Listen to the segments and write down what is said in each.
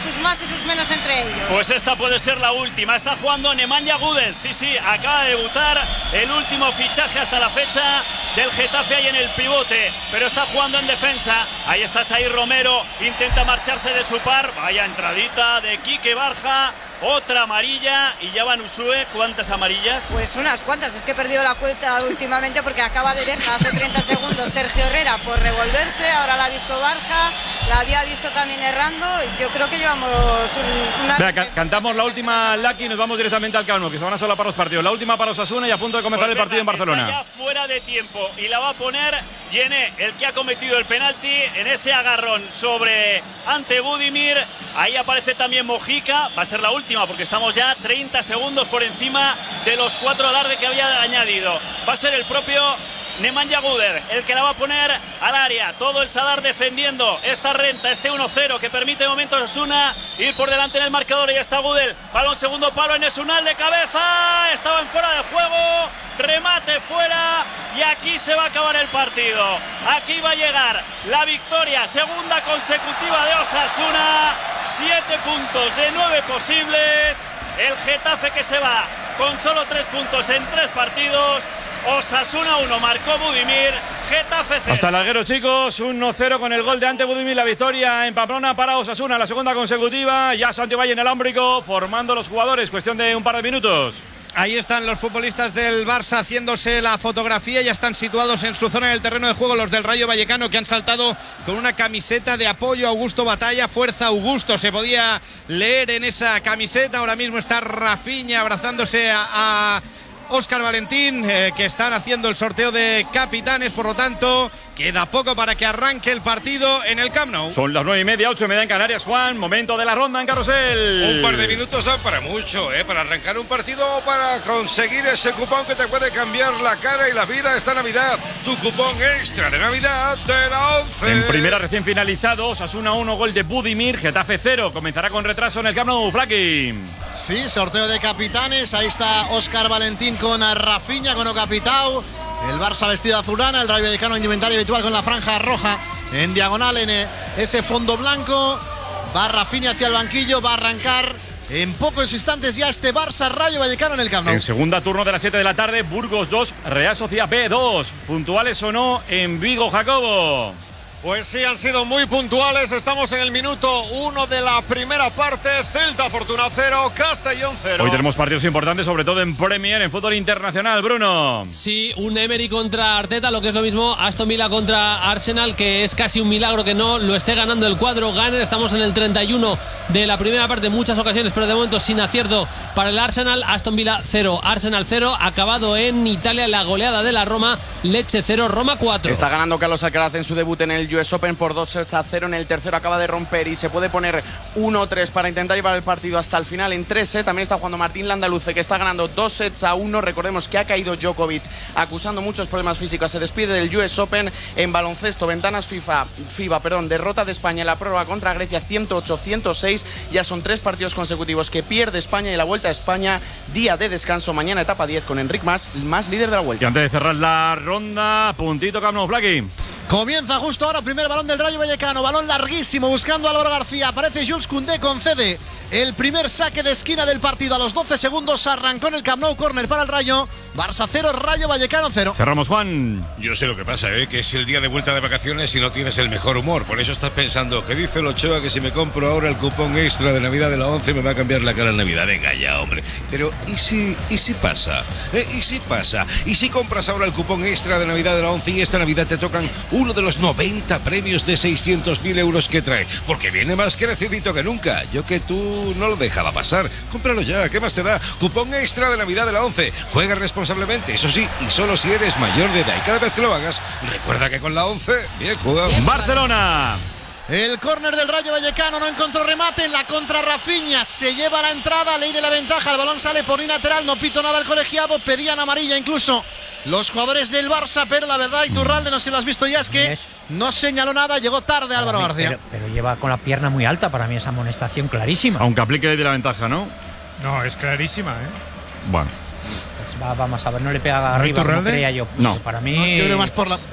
sus más y sus menos entre ellos. Pues esta puede ser la última. Está jugando Nemanja Gudel. Sí, acaba de debutar, el último fichaje hasta la fecha del Getafe ahí en el pivote, pero está jugando en defensa. Ahí está Said Romero, intenta marcharse de su par. Vaya entradita de Quique Barja. Otra amarilla y ya van Usue. ¿Cuántas amarillas? Pues unas cuantas, es que he perdido la cuenta últimamente porque acaba de ver hace 30 segundos Sergio Herrera por revolverse, ahora la ha visto Barja, la había visto también errando. Yo creo que llevamos una... Mira, cantamos la última, Lucky, y nos vamos directamente al Camp Nou, que se van a solapar los partidos. La última para Osasuna y a punto de comenzar el partido en Barcelona. Está ya fuera de tiempo y la va a poner Yené, el que ha cometido el penalti en ese agarrón sobre ante Budimir. Ahí aparece también Mojica, va a ser la última porque estamos ya 30 segundos por encima de los 4 alarde que había añadido. Va a ser el propio Nemanja Gudel el que la va a poner al área. Todo el Sadar defendiendo esta renta, este 1-0 que permite de momento a Osasuna ir por delante en el marcador. Y ya está Gudel, balón segundo palo en Esunal de cabeza, estaba en fuera de juego, remate fuera y aquí se va a acabar el partido. Aquí va a llegar la victoria segunda consecutiva de Osasuna, 7 puntos de 9 posibles. El Getafe que se va con solo 3 puntos en 3 partidos. Osasuna 1, marcó Budimir, Getafe 0. Hasta el larguero, chicos, 1-0 con el gol de ante Budimir, la victoria en Pamplona para Osasuna, la segunda consecutiva. Ya Santibáñez en el ámbrico, formando los jugadores, cuestión de un par de minutos. Ahí están los futbolistas del Barça haciéndose la fotografía, ya están situados en su zona del terreno de juego los del Rayo Vallecano, que han saltado con una camiseta de apoyo a Augusto Batalla, fuerza Augusto, se podía leer en esa camiseta. Ahora mismo está Rafinha abrazándose a Óscar Valentín, que están haciendo el sorteo de capitanes, por lo tanto queda poco para que arranque el partido en el Camp Nou. Son las 9:30, 8:30 en Canarias, Juan, momento de la ronda en Carrusel. Un par de minutos son para mucho, para arrancar un partido o para conseguir ese cupón que te puede cambiar la cara y la vida esta Navidad. Tu cupón extra de Navidad de la 11. En primera recién finalizado, Osasuna 1, gol de Budimir, Getafe 0. Comenzará con retraso en el Camp Nou, Flaki. Sí, sorteo de capitanes, ahí está Óscar Valentín con Rafinha, con Ocapitao. El Barça vestido de azulana, el Rayo Vallecano en indumentaria habitual con la franja roja en diagonal en ese fondo blanco. Va Rafinha hacia el banquillo, va a arrancar en pocos instantes ya este Barça Rayo Vallecano en el Camp Nou. En segunda turno de las 7 de la tarde, Burgos 2, Real Sociedad B 2. ¿Puntuales o no en Vigo, Jacobo? Pues sí, han sido muy puntuales. Estamos en el minuto 1 de la primera parte. Celta Fortuna 0, Castellón 0. Hoy tenemos partidos importantes, sobre todo en Premier, en fútbol internacional, Bruno. Sí, un Emery contra Arteta, lo que es lo mismo Aston Villa contra Arsenal, que es casi un milagro que no lo esté ganando el cuadro Gunner. Estamos en el 31 de la primera parte, muchas ocasiones, pero de momento sin acierto para el Arsenal. Aston Villa 0, Arsenal 0. Acabado en Italia la goleada de la Roma, Lecce 0, Roma 4. Está ganando Carlos Alcaraz en su debut en el US Open por 2-0. En el tercero acaba de romper y se puede poner 1-3 para intentar llevar el partido hasta el final en 3 sets. También está jugando Martín Landaluce, que está ganando 2-1. Recordemos que ha caído Djokovic acusando muchos problemas físicos. Se despide del US Open. En baloncesto, ventanas FIBA, derrota de España en la prórroga contra Grecia 108-106. Ya son 3 partidos consecutivos que pierde España y la Vuelta a España, día de descanso. Mañana etapa 10 con Enric Mas líder de la Vuelta. Y antes de cerrar la ronda, puntito Camp Nou, Flaki. Comienza justo ahora, primer balón del Rayo Vallecano, balón larguísimo buscando a Álvaro García, aparece Jules Koundé, concede el primer saque de esquina del partido. A los 12 segundos arrancó en el Camp Nou, córner para el Rayo. Barça 0, Rayo Vallecano 0. Cerramos, Juan. Yo sé lo que pasa, que es el día de vuelta de vacaciones y no tienes el mejor humor. Por eso estás pensando, ¿qué dice el Ochoa? Que si me compro ahora el cupón extra de Navidad de la 11 me va a cambiar la cara en Navidad. Venga ya, hombre. Pero ¿y si pasa? ¿Y si pasa? ¿Y si compras ahora el cupón extra de Navidad de la 11 y esta Navidad te tocan uno de los 90 premios de 600.000 euros que trae? Porque viene más crecidito que nunca. Yo que tú no lo dejaba pasar. Cómpralo ya, ¿qué más te da? Cupón extra de Navidad de la 11. Juega responsablemente, eso sí, y solo si eres mayor de edad. Y cada vez que lo hagas, recuerda que con la 11, bien jugado. Barcelona. El córner del Rayo Vallecano no encontró remate, en la contra Rafinha se lleva la entrada, ley de la ventaja, el balón sale por lateral, no pito nada al colegiado, pedían amarilla incluso los jugadores del Barça, pero la verdad, Iturralde, no sé si lo has visto ya, es que no señaló nada, llegó tarde Álvaro García. Pero lleva con la pierna muy alta, para mí esa amonestación clarísima. Aunque aplique ley de la ventaja, ¿no? No, es clarísima, Bueno. Pues vamos a ver, no le pega arriba como creía yo. No. Para mí... yo creo más por la...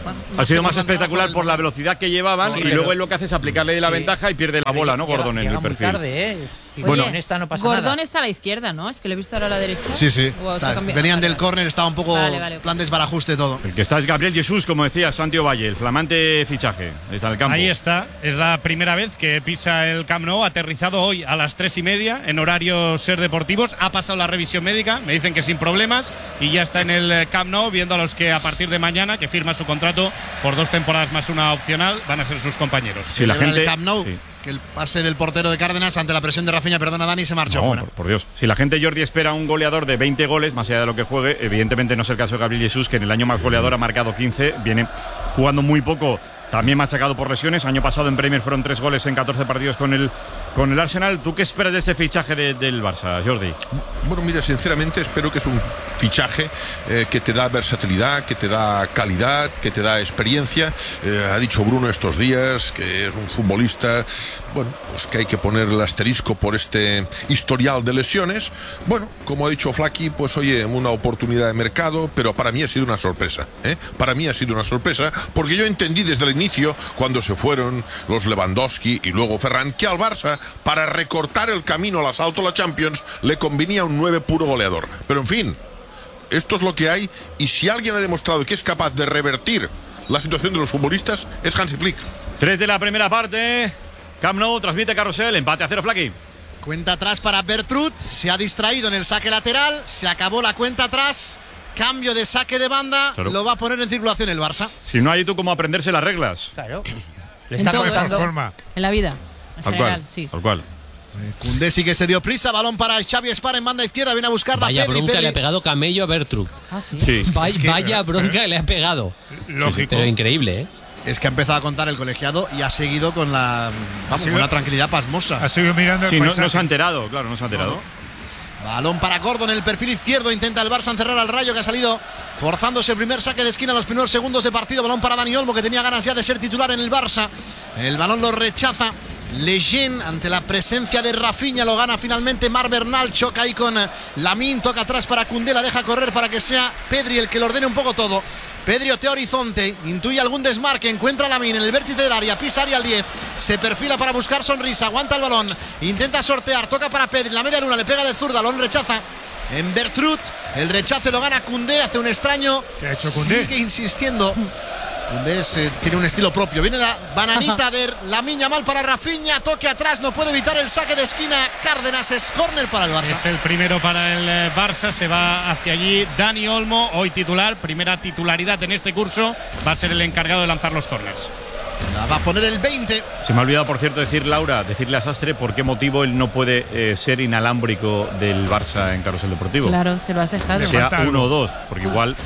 Ha sido más espectacular por la velocidad que llevaban y luego él lo que hace es aplicarle la ventaja y pierde la bola, ¿no? Gordon en el perfil. Bueno, en esta no pasa Gordon nada. está a la izquierda, ¿no? Es que lo he visto ahora a la derecha. Sí. Venían del vale. córner, estaba un poco Vale. plan desbarajuste todo. El que está es Gabriel Jesús, como decía Santiago Valle, el flamante fichaje. Está en el campo. Ahí está, es la primera vez que pisa el Camp Nou, aterrizado hoy a las 3:30 en horario Ser Deportivos. Ha pasado la revisión médica, me dicen que sin problemas, y ya está en el Camp Nou viendo a los que a partir de mañana, que firma su contrato por 2 temporadas más una opcional, van a ser sus compañeros. Si la gente, el Camp Nou, que el pase del portero de Cárdenas ante la presión de Rafinha, perdona Dani, se marchó fuera. Por Dios. Si la gente, Jordi, espera un goleador de 20 goles, más allá de lo que juegue, evidentemente no es el caso de Gabriel Jesús, que en el año más goleador ha marcado 15, viene jugando muy poco, también machacado por lesiones. Año pasado en Premier fueron 3 goles en 14 partidos con el Arsenal. ¿Tú qué esperas de este fichaje del Barça, Jordi? Bueno, mira, sinceramente espero que es un fichaje que te da versatilidad, que te da calidad, que te da experiencia. Ha dicho Bruno estos días que es un futbolista, bueno, pues que hay que poner el asterisco por este historial de lesiones. Bueno, como ha dicho Flaky, pues oye, una oportunidad de mercado, pero para mí ha sido una sorpresa, ¿eh? Para mí ha sido una sorpresa, porque yo entendí desde el inicio, cuando se fueron los Lewandowski y luego Ferran, que al Barça, para recortar el camino al asalto a la Champions, le convenía un 9 puro goleador. Pero en fin, esto es lo que hay, y si alguien ha demostrado que es capaz de revertir la situación de los futbolistas, es Hansi Flick. 3 de la primera parte. Camp Nou transmite Carrusel, empate a 0, Flaky. Cuenta atrás para Bertrud, se ha distraído en el saque lateral, se acabó la cuenta atrás, cambio de saque de banda, claro. Lo va a poner en circulación el Barça. Si no hay tú cómo aprenderse las reglas. Claro. Le En está todo, costando. en la vida. En Tal general, cual, sí. tal cual. Koundé sí que se dio prisa, balón para Xavi Espar en banda izquierda, viene a buscar la Vaya Pedri. bronca le ha pegado Camello a Bertrud. Ah, sí. Sí. Vaya bronca le ha pegado. Lógico. Pero increíble, ¿eh? Es que ha empezado a contar el colegiado y ha seguido con la, vamos, con una tranquilidad pasmosa. Ha seguido mirando Sí, el no paisaje. se ha enterado, claro, no se ha enterado. Balón para Gordon en el perfil izquierdo, intenta el Barça encerrar al Rayo, que ha salido forzándose el primer saque de esquina en los primeros segundos de partido. Balón para Dani Olmo, que tenía ganas ya de ser titular en el Barça. El balón lo rechaza Lejeune ante la presencia de Rafinha, lo gana finalmente Mar Bernal, choca ahí con Lamine, toca atrás para Koundé, la deja correr para que sea Pedri el que lo ordene un poco todo. Pedri otea horizonte, intuye algún desmarque, encuentra a Lamine en el vértice del área, pisa área al 10, se perfila para buscar sonrisa, aguanta el balón, intenta sortear, toca para Pedri, la media luna, le pega de zurda, balón rechaza en Bertrud, el rechace lo gana Koundé, hace un extraño, ¿Qué ha hecho Koundé? sigue insistiendo. Koundé tiene un estilo propio. Viene la bananita de Lamine Yamal para Rafinha. Toque atrás, no puede evitar el saque de esquina. Cárdenas, es córner para el Barça. Es el primero para el Barça, se va hacia allí Dani Olmo, hoy titular, primera titularidad en este curso, va a ser el encargado de lanzar los corners. La va a poner el 20. Se me ha olvidado, por cierto, decirle a Sastre por qué motivo él no puede ser inalámbrico del Barça en Carrusel Deportivo. Claro, te lo has dejado. Sea 1 o 2, porque igual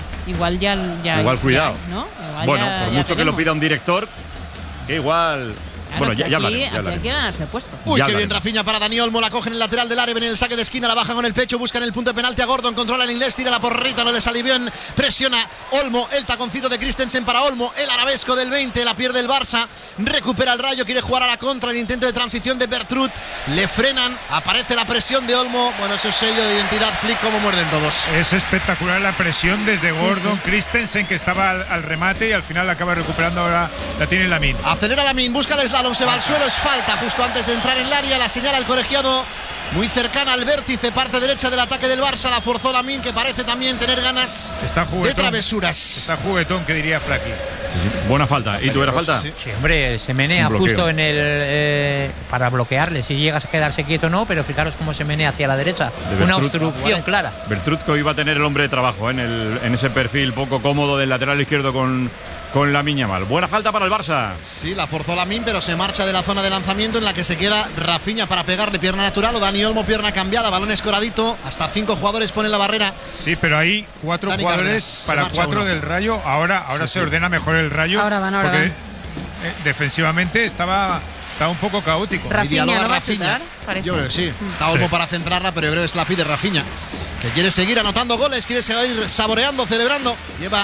cuidado. Ya, ¿no? Igual bueno, ya, por ya mucho que lo tenemos. pida un director, que igual. Claro, bueno, que ya aquí hablaremos. hay que ganarse el puesto. Uy, Ya qué bien hablaremos. Rafinha para Dani Olmo, la coge en el lateral del área, viene el saque de esquina, la baja con el pecho, busca en el punto de penalti a Gordon, controla el inglés, tira la porrita, no le sale bien, presiona Olmo, el taconcito de Christensen para Olmo, el arabesco del 20, la pierde el Barça, recupera el Rayo, quiere jugar a la contra, el intento de transición de Bertrud, le frenan, aparece la presión de Olmo, bueno, eso es sello de identidad, Flick, como muerden todos. Es espectacular la presión desde Gordon, Christensen, que estaba al remate y al final la acaba recuperando, ahora la tiene Lamine. Acelera Lamine, busca el slalom, se va al suelo, es falta justo antes de entrar en el área, la señala el colegiado muy cercana al vértice, parte derecha del ataque del Barça, la forzó Lamine, que parece también tener ganas Está de juguetón. travesuras. Está juguetón, que diría Flaky. Buena falta. ¿Y tú era falta? Sí. Sí, hombre, se menea Un bloqueo. justo en el para bloquearle. Si llegas a quedarse quieto no, pero fijaros cómo se menea hacia la derecha. De Una Bertrud. obstrucción clara. Bertrud, que hoy va a tener el hombre de trabajo en ese perfil poco cómodo del lateral izquierdo con Lamine Yamal. Buena falta para el Barça. Sí, la forzó Lamine, pero se marcha de la zona de lanzamiento en la que se queda Rafinha para pegarle pierna natural o Dani Olmo pierna cambiada, balón escoradito, hasta 5 jugadores ponen la barrera. Sí, pero hay 4 Dani jugadores Cárdenas, para se marcha 4 uno. del Rayo. Ahora se ordena mejor el Rayo. Ahora van. Porque defensivamente estaba un poco caótico. Rafinha, Y dialoga ¿no va a chutar? Parece. Yo creo que sí. Está Olmo Sí. para centrarla, pero yo creo que es la pide Rafinha, que quiere seguir anotando goles, quiere seguir saboreando, celebrando. Lleva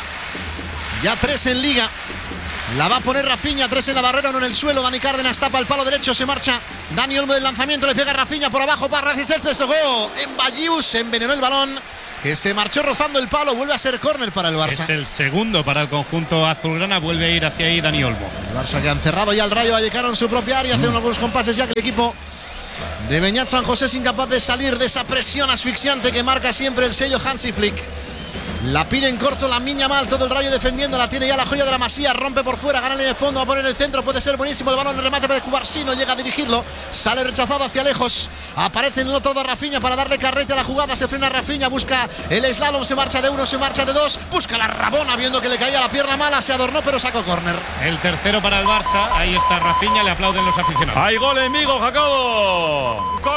ya 3 en liga. La va a poner Rafinha, 3 en la barrera, 1 en el suelo. Dani Cárdenas tapa el palo derecho, se marcha Dani Olmo del lanzamiento, le pega a Rafinha por abajo para resistencia, tocó en Ballius, envenenó el balón que se marchó rozando el palo. Vuelve a ser córner para el Barça. Es el segundo para el conjunto azulgrana. Vuelve a ir hacia ahí Dani Olmo. El Barça que han cerrado ya el Rayo Vallecano en su propia área. Hace algunos compases ya que el equipo de Beñat San José es incapaz de salir de esa presión asfixiante que marca siempre el sello Hansi Flick. La pide en corto Lamine Yamal, todo el Rayo defendiendo, la tiene ya la joya de la Masía, rompe por fuera, gana línea de fondo, va a poner el centro, puede ser buenísimo el balón, el remate para Cubarsí, no llega a dirigirlo, sale rechazado hacia lejos, aparece en el otro de Rafinha para darle carrete a la jugada, se frena Rafinha, busca el slalom, se marcha de uno, se marcha de dos, busca la Rabona viendo que le caía la pierna mala, se adornó pero sacó córner. El tercero para el Barça, ahí está Rafinha, le aplauden los aficionados. ¡Hay gol en Vigo, Jacobo! ¡Gol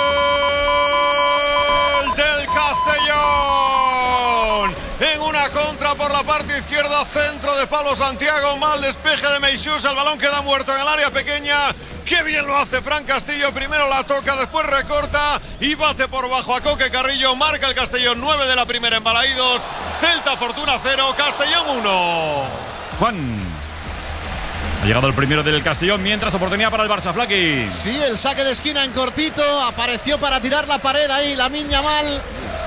del Castellón! En una contra por la parte izquierda, centro de Pablo Santiago, mal despeje de Meixús, el balón queda muerto en el área pequeña. ¡Qué bien lo hace Fran Castillo! Primero la toca, después recorta y bate por bajo a Coque Carrillo. Marca el Castellón, 9 de la primera en Balaídos. Celta Fortuna 0, Castellón 1. Juan. Ha llegado el primero del Castellón, mientras oportunidad para el Barça, Flaki. Sí, el saque de esquina en cortito, apareció para tirar la pared ahí Lamine Yamal.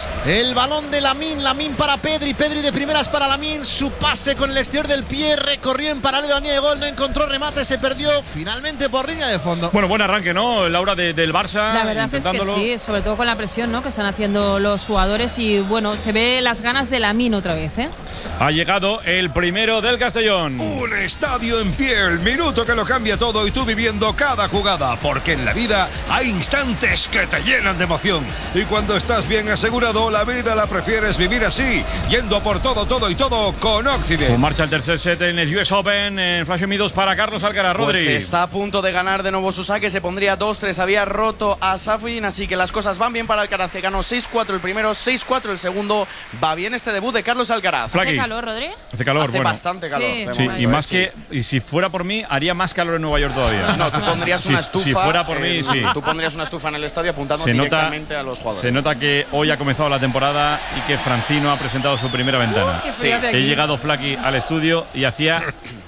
El balón de Lamine para Pedri, Pedri de primeras para Lamine, su pase con el exterior del pie, recorrió en paralelo a la línea de gol, no encontró remate, se perdió finalmente por línea de fondo. Bueno, buen arranque, ¿no, Laura, del Barça? La verdad es que sí, sobre todo con la presión, ¿no?, que están haciendo los jugadores y bueno, se ve las ganas de Lamine otra vez, ¿eh? Ha llegado el primero del Castellón. Un estadio en pie, el minuto que lo cambia todo y tú viviendo cada jugada, porque en la vida hay instantes que te llenan de emoción y cuando estás bien asegurado, la vida la prefieres vivir así, yendo por todo y todo con Occident. Marcha el tercer set en el US Open en Flash M2 para Carlos Alcaraz. Rodri. Pues está a punto de ganar de nuevo su saque, se pondría 2-3, había roto a Safin, así que las cosas van bien para Alcaraz, que ganó 6-4 el primero, 6-4 el segundo. Va bien este debut de Carlos Alcaraz. ¿Hace calor, Rodri? Hace calor, Hace bastante calor. Sí, y más que, y si fuera por mí, haría más calor en Nueva York todavía. No, tú pondrías una estufa. Si fuera por mí, sí. Tú pondrías una estufa en el estadio apuntando directamente a los jugadores. Se nota que hoy ha comenzado la temporada y que Francino ha presentado su primera ventana. He llegado, Flaki, al estudio y hacía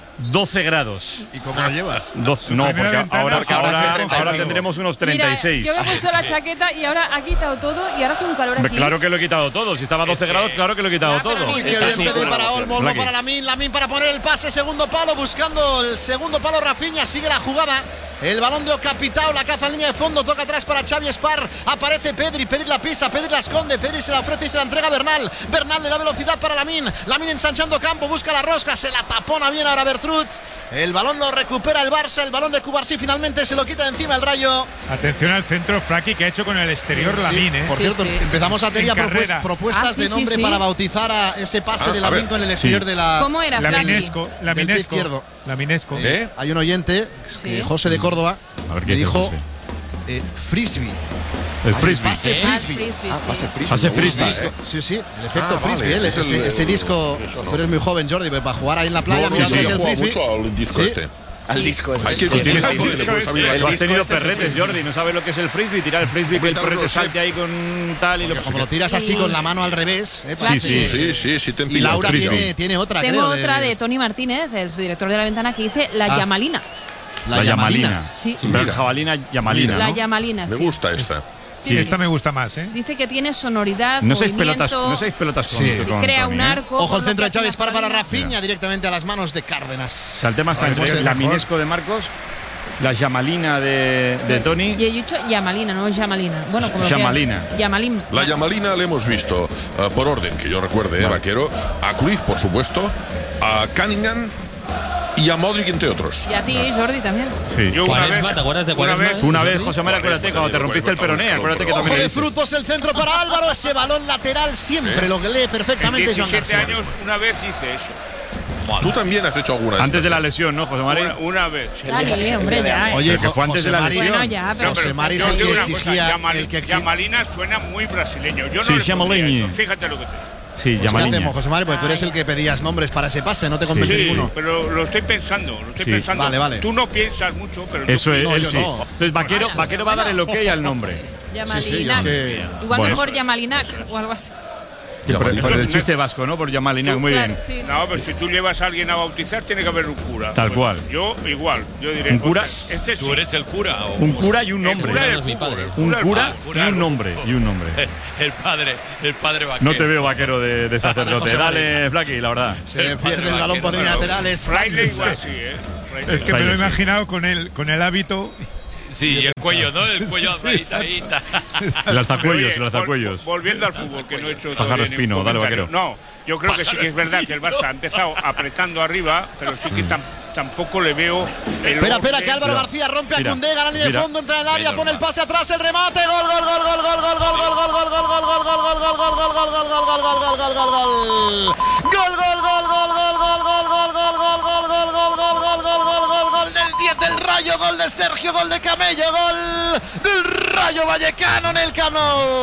12 grados. ¿Y cómo lo llevas? 12, no, porque ahora tendremos unos 36. Mira, yo me he puesto la chaqueta y ahora ha quitado todo y ahora hace un calor aquí. Claro que lo he quitado todo. Si estaba a 12 grados, claro que lo he quitado todo. Muy bien, Pedri para Olmo, Olmo para Lamine para poner el pase, segundo palo, buscando el segundo palo Rafinha, sigue la jugada. El balón de Ocapitao, la caza en línea de fondo, toca atrás para Xavi Espar, aparece Pedri, Pedri la pisa, Pedri la esconde, Pedri se la ofrece y se la entrega a Bernal. Bernal le da velocidad para Lamine ensanchando campo, busca la rosca, se la tapona bien ahora Bertrut. El balón lo recupera el Barça, el balón de Cubarsí finalmente se lo quita de encima el Rayo. Atención al centro, Flaki, que ha hecho con el exterior Lamine. Por cierto, empezamos a tener propuestas de nombre para bautizar a ese pase de Lamine con el exterior de la… ¿Cómo era, Laminesco. Laminesco. Hay un oyente, José de Córdoba, que dijo frisbee. El frisbee. Pase frisbee. Pase frisbee. Sí, el efecto frisbee. Ese disco, tú eres muy joven, Jordi, para jugar ahí en la playa. No, sí, he jugado mucho al disco este. Al disco este. Tú has tenido perretes, Jordi, no sabes lo que es el frisbee, tirar el frisbee, que el perrete salte ahí con tal y lo que como lo tiras así con la mano al revés. Sí, te y Laura tiene otra, Tengo otra de Tony Martínez, el subdirector de La Ventana, que dice la Yamalina. La Yamalina. Sí. Jabalina, Yamalina. La Yamalina, sí. Me gusta esta. Sí, esta me gusta más, ¿eh? Dice que tiene sonoridad, no seis movimiento… pelotas con crea Tony, un arco… Ojo el centro de Chávez para Rafinha directamente a las manos de Cárdenas. O sea, el tema está en Laminesco de Marcos, la Yamalina de Tony. Y he dicho Yamalina, no es Yamalina. Bueno, como Yamalina. Yamalina. La Yamalina le hemos visto, por orden, que yo recuerde, Vaquero, a Cruyff, por supuesto, a Cunningham y a Modric, entre otros. Y a ti, Jordi, también. Sí. Yo Quaresma, ¿te acuerdas de Quaresma? Una vez, José María, acuérdate, cuando te rompiste el peroné, acuérdate que Ojo también… de frutos, el centro para Álvaro, ese balón lateral siempre lo que lee perfectamente Joan García. 17 años una vez hice eso. Tú también has hecho alguna vez. Antes de la lesión, ¿no, José María? Una vez. Dale, hombre, ya. Oye, que fue antes de la lesión. Bueno, ya, pero José María es el que exigía… Yamalina suena muy brasileño. Yo no Sí, le pondría Yamalini. eso. Fíjate lo que te digo. Sí, ¿Qué Yamalina. hacemos, José María? Porque tú eres el que pedías nombres para ese pase, no te convence ninguno. Pero lo estoy pensando, Vale. Tú no piensas mucho, pero… Eso es, No, él yo sí. no. Entonces Vaquero va a dar el ok al nombre. Yamalina. Igual Bueno. mejor Yamalinac o algo así. Por el chiste vasco, ¿no? Por Yamalina, muy bien. Sí. No, pero si tú llevas a alguien a bautizar, tiene que haber un cura. Tal cual. Yo igual. Yo diré. ¿Un cura? Este sí. ¿Tú eres el cura? Un cura y un nombre. El cura No es mi padre. Un cura y un nombre. El padre vaquero. No te veo vaquero de sacerdote. Dale, Flaky, la verdad. Se pierde el balón por laterales. Fraile igual sí, Fraile. Es que me lo he imaginado con el hábito. Sí, y el cuello, ¿no? El cuello ahí. El alzacuellos. Volviendo al fútbol, que no he hecho Pájaro todavía ningún Espino, dale, comentario. vaquero. No, yo creo que sí que es verdad que el Barça ha empezado apretando arriba, pero sí que tampoco le veo el Espera, que Álvaro García rompe a Koundé, gana línea de fondo, entra en el área, pone el pase atrás, el remate, gol. Gol del 10 del Rayo, gol de Sergio, gol de Camello, gol del Rayo Vallecano en el Camp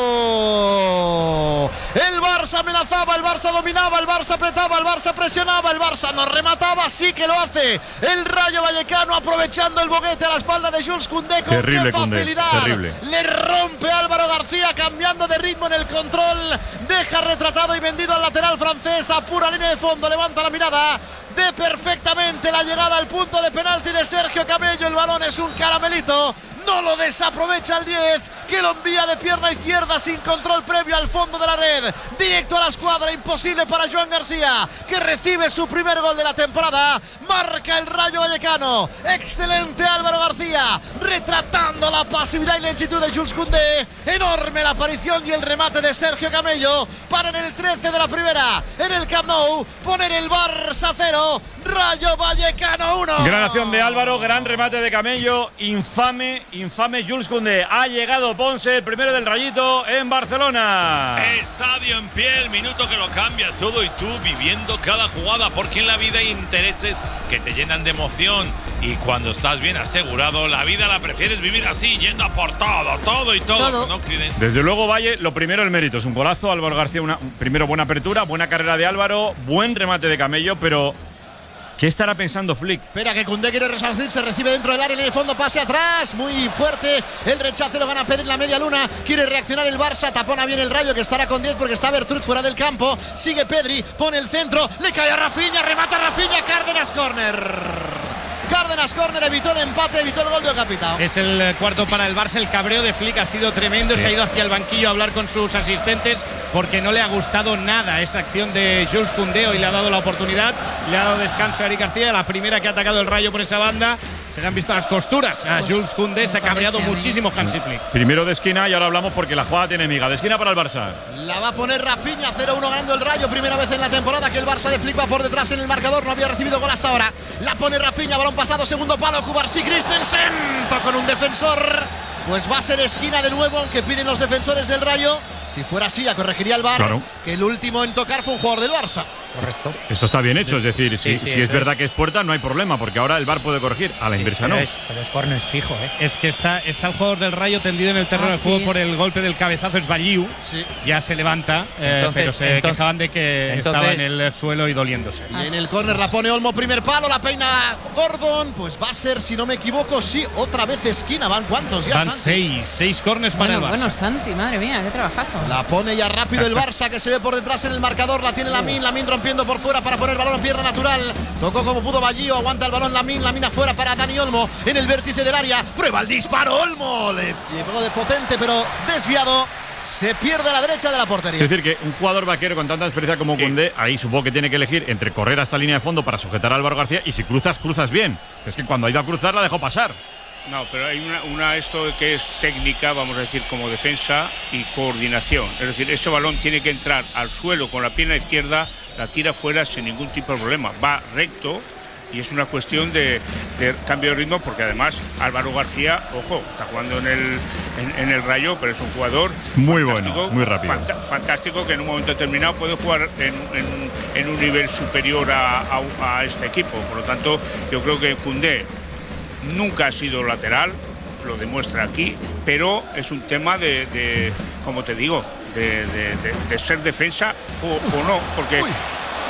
Nou. El Barça amenazaba, el Barça dominaba, el Barça apretaba, el Barça presionaba, el Barça no remataba, sí que lo hace el Rayo Vallecano, aprovechando el boguete a la espalda de Jules Koundé con terrible, qué facilidad. terrible. Le rompe Álvaro García, cambiando de ritmo en el control, deja retratado y vendido al lateral francés, a pura línea de fondo, levanta la mirada, ve perfectamente la llegada al punto de penalti de Sergio Camello, el balón es un caramelito, no lo desaprovecha el 10, que lo envía de pierna izquierda sin control previo al fondo de la red, directo a la escuadra, imposible para Joan García, que recibe su primer gol de la temporada, marca el Rayo Vallecano, excelente Álvaro García, retratando la pasividad y lentitud de Jules Koundé, enorme la aparición y el remate de Sergio Camello, para en el 13 de la primera, en el Camp Nou, poner el Barça 0, Rayo Vallecano 1. Gran acción de Álvaro, gran remate de Camello, infame Jules Koundé. Ha llegado Ponce, el primero del Rayito en Barcelona. Estadio en pie, el minuto que lo cambia todo y tú viviendo cada jugada, porque en la vida hay intereses que te llenan de emoción y cuando estás bien asegurado, la vida la prefieres vivir así, yendo a por todo y todo. Con Occidente. Desde luego, Valle, lo primero el mérito, es un golazo. Álvaro García, primero buena apertura, buena carrera de Álvaro, buen remate de Camello, pero ¿qué estará pensando Flick? Espera que Koundé quiere resarcir, se recibe dentro del área, en el fondo, pase atrás, muy fuerte, el rechace lo gana Pedri en la media luna, quiere reaccionar el Barça, tapona bien el Rayo, que estará con 10 porque está Bertrut fuera del campo, sigue Pedri, pone el centro, le cae a Rafinha, remata Rafinha, Cárdenas corner, evitó el empate, evitó el gol de Capitao. Es el cuarto para el Barça, el cabreo de Flick ha sido tremendo, se ha ido hacia el banquillo a hablar con sus asistentes porque no le ha gustado nada esa acción de Jules Koundé, y le ha dado la oportunidad, le ha dado descanso a Eric García, la primera que ha atacado el Rayo por esa banda. Se le han visto las costuras a Jules Koundé, se ha cabreado muchísimo Hansi Flick. Primero de esquina y ahora hablamos porque la jugada tiene miga. De esquina para el Barça. La va a poner Rafinha, 0-1 ganando el Rayo. Primera vez en la temporada que el Barça de Flick va por detrás en el marcador. No había recibido gol hasta ahora. La pone Rafinha, balón pasado, segundo palo. Cubarsí Christensen con un defensor. Pues va a ser esquina de nuevo, aunque piden los defensores del Rayo. Si fuera así, ya corregiría el VAR, claro, que el último en tocar fue un jugador del Barça. Correcto. Esto está bien hecho, es decir, sí, si es verdad que es puerta, no hay problema, porque ahora el VAR puede corregir. A la inversa no. Pero es córner fijo, ¿eh? Es que está el jugador del Rayo tendido en el terreno de juego por el golpe del cabezazo, es Balliu. Sí. Ya se levanta, pero se quejaban de que estaba en el suelo y doliéndose. Y en el córner la pone Olmo, primer palo, la peina Gordon. Pues va a ser, si no me equivoco, sí, otra vez esquina. ¿Van cuántos ya? Van seis córners para el Barça. Bueno, Santi, madre mía, qué trabajazo. La pone ya rápido el Barça, que se ve por detrás en el marcador. La tiene Lamine rompiendo por fuera para poner el balón en pierna natural. Tocó como pudo Balliu, aguanta el balón Lamine afuera para Dani Olmo en el vértice del área. Prueba el disparo, Olmo. Le pegó de potente, pero desviado. Se pierde a la derecha de la portería. Es decir, que un jugador vaquero con tanta experiencia como Koundé, ahí supongo que tiene que elegir entre correr hasta línea de fondo para sujetar a Álvaro García, y si cruzas bien. Es que cuando ha ido a cruzar la dejó pasar. No, pero hay una esto que es técnica, vamos a decir, como defensa y coordinación. Es decir, ese balón tiene que entrar al suelo con la pierna izquierda, la tira fuera sin ningún tipo de problema. Va recto y es una cuestión de cambio de ritmo, porque además Álvaro García, ojo, está jugando en el Rayo, pero es un jugador muy bueno, muy rápido. Fantástico, que en un momento determinado puede jugar en un nivel superior a este equipo. Por lo tanto, yo creo que Koundé nunca ha sido lateral, lo demuestra aquí, pero es un tema como te digo, de ser defensa o no, porque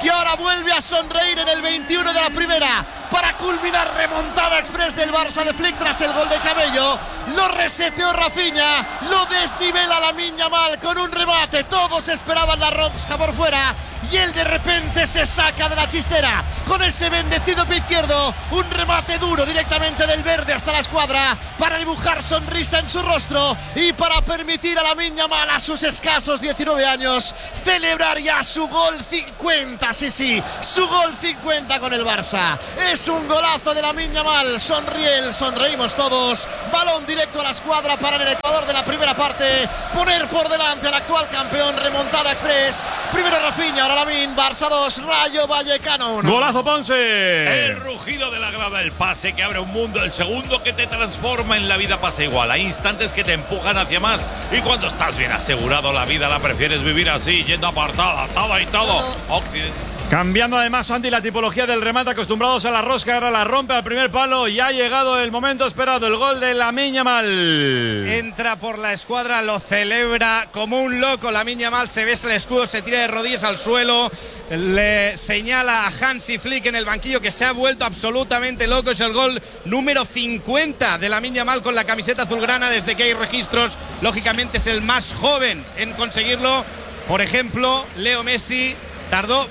que ahora vuelve a sonreír en el 21 de la primera para culminar remontada express del Barça de Flick tras el gol de Cabello. Lo reseteó Rafinha, lo desnivela Lamine Yamal con un remate. Todos esperaban la rosca por fuera y él de repente se saca de la chistera con ese bendecido pie izquierdo. Un remate duro directamente del verde hasta la escuadra para dibujar sonrisa en su rostro y para permitir a Lamine Yamal, a sus escasos 19 años, celebrar ya su gol 50. Sí, su gol 50 con el Barça. Es un golazo de Lamine Yamal. Sonreímos todos. Balón directo a la escuadra para en el Ecuador de la primera parte poner por delante al actual campeón. Remontada express. Primero Rafinha, ahora Lamine. Barça 2, Rayo Vallecano 1. Golazo Ponce. El rugido de la grada, el pase que abre un mundo, el segundo que te transforma en la vida pasa igual. Hay instantes que te empujan hacia más y cuando estás bien asegurado la vida la prefieres vivir así, yendo apartada, todo y todo. Cambiando además, Santi, la tipología del remate, acostumbrados a la rosca, ahora la rompe al primer palo y ha llegado el momento esperado, el gol de Lamine Yamal. Entra por la escuadra, lo celebra como un loco. Lamine Yamal se besa el escudo, se tira de rodillas al suelo, le señala a Hansi Flick en el banquillo que se ha vuelto absolutamente loco. Es el gol número 50 de Lamine Yamal con la camiseta azulgrana desde que hay registros. Lógicamente es el más joven en conseguirlo. Por ejemplo, Leo Messi tardó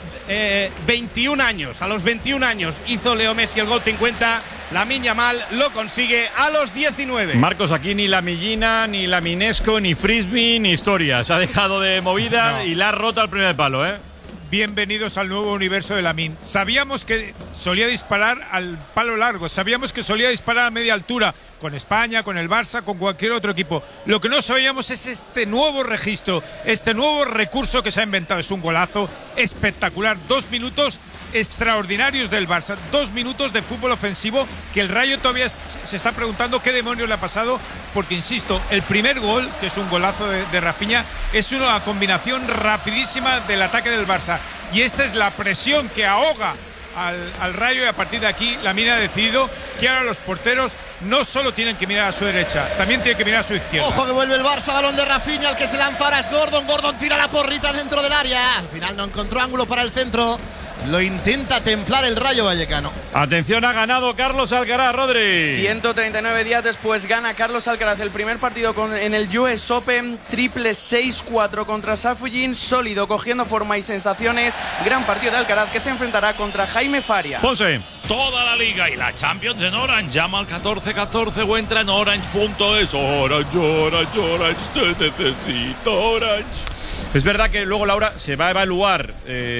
21 años. A los 21 años hizo Leo Messi el gol 50. Lamine Yamal lo consigue a los 19. Marcos, aquí ni la Millina, ni la Minesco, ni Frisbee, ni historia. Se ha dejado de movida y la ha roto al primer palo, ¿eh? Bienvenidos al nuevo universo de Lamine. Sabíamos que solía disparar al palo largo, sabíamos que solía disparar a media altura con España, con el Barça, con cualquier otro equipo. Lo que no sabíamos es este nuevo registro, este nuevo recurso que se ha inventado. Es un golazo espectacular. 2 minutos extraordinarios del Barça, 2 minutos de fútbol ofensivo que el Rayo todavía se está preguntando qué demonios le ha pasado, porque insisto, el primer gol, que es un golazo de Rafinha, es una combinación rapidísima del ataque del Barça, y esta es la presión que ahoga al Rayo, y a partir de aquí Lamine ha decidido que ahora los porteros no solo tienen que mirar a su derecha, también tienen que mirar a su izquierda. Ojo que vuelve el Barça, balón de Rafinha, el que se lanza ahora es Gordon. Gordon tira la porrita dentro del área, al final no encontró ángulo para el centro. Lo intenta templar el Rayo Vallecano. Atención, ha ganado Carlos Alcaraz, Rodri. 139 días después gana Carlos Alcaraz el primer partido en el US Open. Triple 6-4 contra Safuyin, sólido, cogiendo forma y sensaciones. Gran partido de Alcaraz que se enfrentará contra Jaime Faria. Ponce. Toda la liga y la Champions en Orange. Llama al 1414 o entra en orange.es. Orange, te necesito, Orange. Es verdad que luego, Laura, se va a evaluar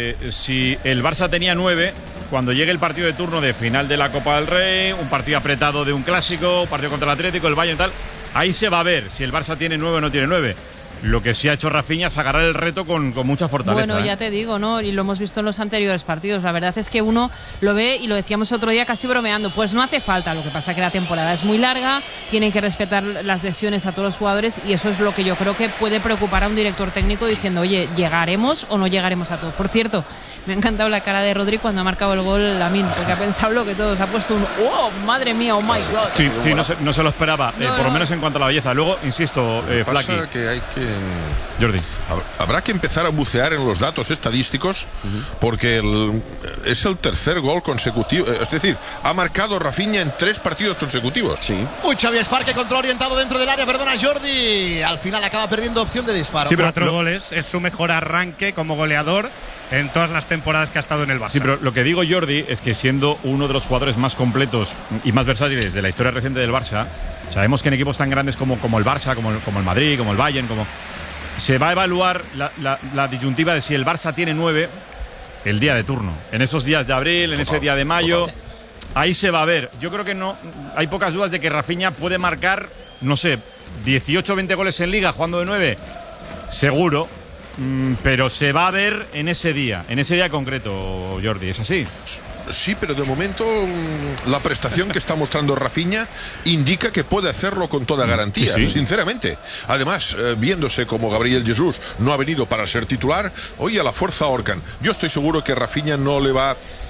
si el Barça tenía 9 cuando llegue el partido de turno de final de la Copa del Rey, un partido apretado de un clásico, partido contra el Atlético, el Bayern y tal. Ahí se va a ver si el Barça tiene 9 o no tiene 9. Lo que sí ha hecho Rafinha es agarrar el reto con mucha fortaleza. Bueno, ya te digo, ¿no? Y lo hemos visto en los anteriores partidos. La verdad es que uno lo ve, y lo decíamos otro día casi bromeando, pues no hace falta. Lo que pasa que la temporada es muy larga, tienen que respetar las lesiones a todos los jugadores, y eso es lo que yo creo que puede preocupar a un director técnico diciendo, oye, ¿llegaremos o no llegaremos a todo? Por cierto, me ha encantado la cara de Rodri cuando ha marcado el gol Lamine, porque ha pensado lo que todos, ha puesto un ¡oh, madre mía, oh my God! Sí, no se lo esperaba, por lo menos en cuanto a la belleza. Luego, insisto, Flaky. Pasa que hay que Jordi. Habrá que empezar a bucear en los datos estadísticos, porque es el tercer gol consecutivo. Es decir, ha marcado Rafinha en 3 partidos consecutivos. Sí. Uy, Xavi Esparque, control orientado dentro del área, perdona Jordi. Al final acaba perdiendo opción de disparo. Sí, 4 goles, es su mejor arranque como goleador en todas las temporadas que ha estado en el Barça. Sí, pero lo que digo, Jordi, es que siendo uno de los jugadores más completos y más versátiles de la historia reciente del Barça, sabemos que en equipos tan grandes como el Barça, como el Madrid, como el Bayern, se va a evaluar la disyuntiva de si el Barça tiene 9 el día de turno. En esos días de abril, en ese día de mayo, ahí se va a ver. Yo creo que no hay pocas dudas de que Rafinha puede marcar, no sé, 18 o 20 goles en Liga jugando de 9. Seguro. Pero se va a ver en ese día concreto, Jordi, ¿es así? Sí, pero de momento la prestación que está mostrando Rafinha indica que puede hacerlo con toda garantía, sí. Sinceramente. Además, viéndose como Gabriel Jesús no ha venido para ser titular, hoy a la fuerza ahorcan. Yo estoy seguro que Rafinha no le va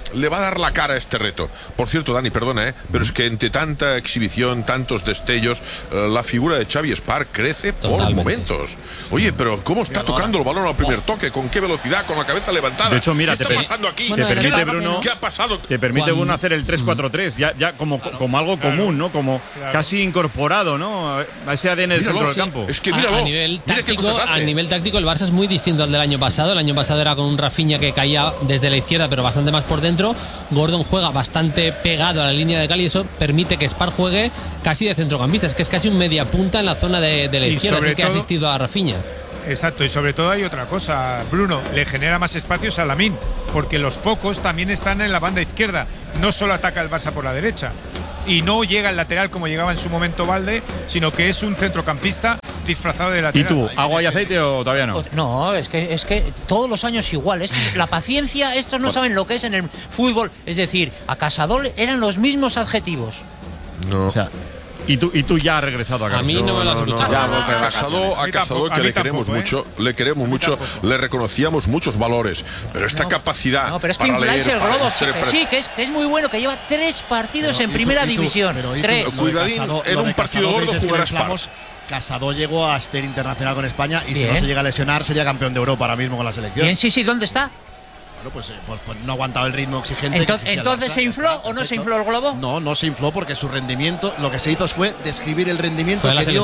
le va a dar la cara a este reto. Por cierto, Dani, perdona, pero es que entre tanta exhibición, tantos destellos, la figura de Xavi Espar crece por momentos. Oye, pero ¿cómo está tocando el balón al primer toque? ¿Con qué velocidad? ¿Con la cabeza levantada? De hecho, mira, ¿qué está pasando aquí? Te permite, Bruno, ¿qué ha pasado? Te permite, Bruno, hacer el 3-4-3, ya como algo común, ¿no? Como casi incorporado, ¿no? A ese ADN del centro del campo. Es que a nivel táctico, el Barça es muy distinto al del año pasado. El año pasado era con un Rafinha que caía desde la izquierda, pero bastante más por dentro. Gordon juega bastante pegado a la línea de cal y eso permite que Spar juegue casi de centrocampista. Es que es casi un media punta en la zona de la izquierda, así que ha asistido a Rafinha. Exacto, y sobre todo hay otra cosa, Bruno, le genera más espacios a Lamine, porque los focos también están en la banda izquierda, no solo ataca el Barça por la derecha, y no llega al lateral como llegaba en su momento Valde, sino que es un centrocampista disfrazado de lateral. ¿Y tú, agua y aceite o todavía no? No, es que todos los años igual. La paciencia, estos no saben lo que es en el fútbol. Es decir, a Casador eran los mismos adjetivos. No. O sea, ¿Y tú ya has regresado a casa? A mí no me lo has escuchado. A Casador, que le queremos mucho, le reconocíamos muchos valores, pero esta capacidad. No, pero es que infláis el globo. Sí, que es muy bueno, que lleva 3 partidos en primera división. 3. Cuidadín, en un partido gordo jugarás. Casado llegó a ser internacional con España y si no se llega a lesionar sería campeón de Europa ahora mismo con la selección. Bien, sí, ¿dónde está? Bueno, pues no ha aguantado el ritmo exigente. ¿Entonces se infló o no se infló el globo? No se infló porque su rendimiento, lo que se hizo fue describir el rendimiento que dio.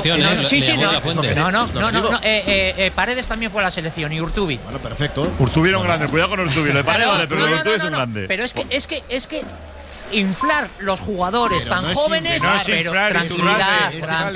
Paredes también fue a la selección y Urtubi. Bueno, perfecto. Urtubi era un grande, cuidado con Urtubi. Lo de Paredes vale, pero Urtubi es un grande. Pero es que inflar los jugadores pero tan jóvenes, pero tranquilidad.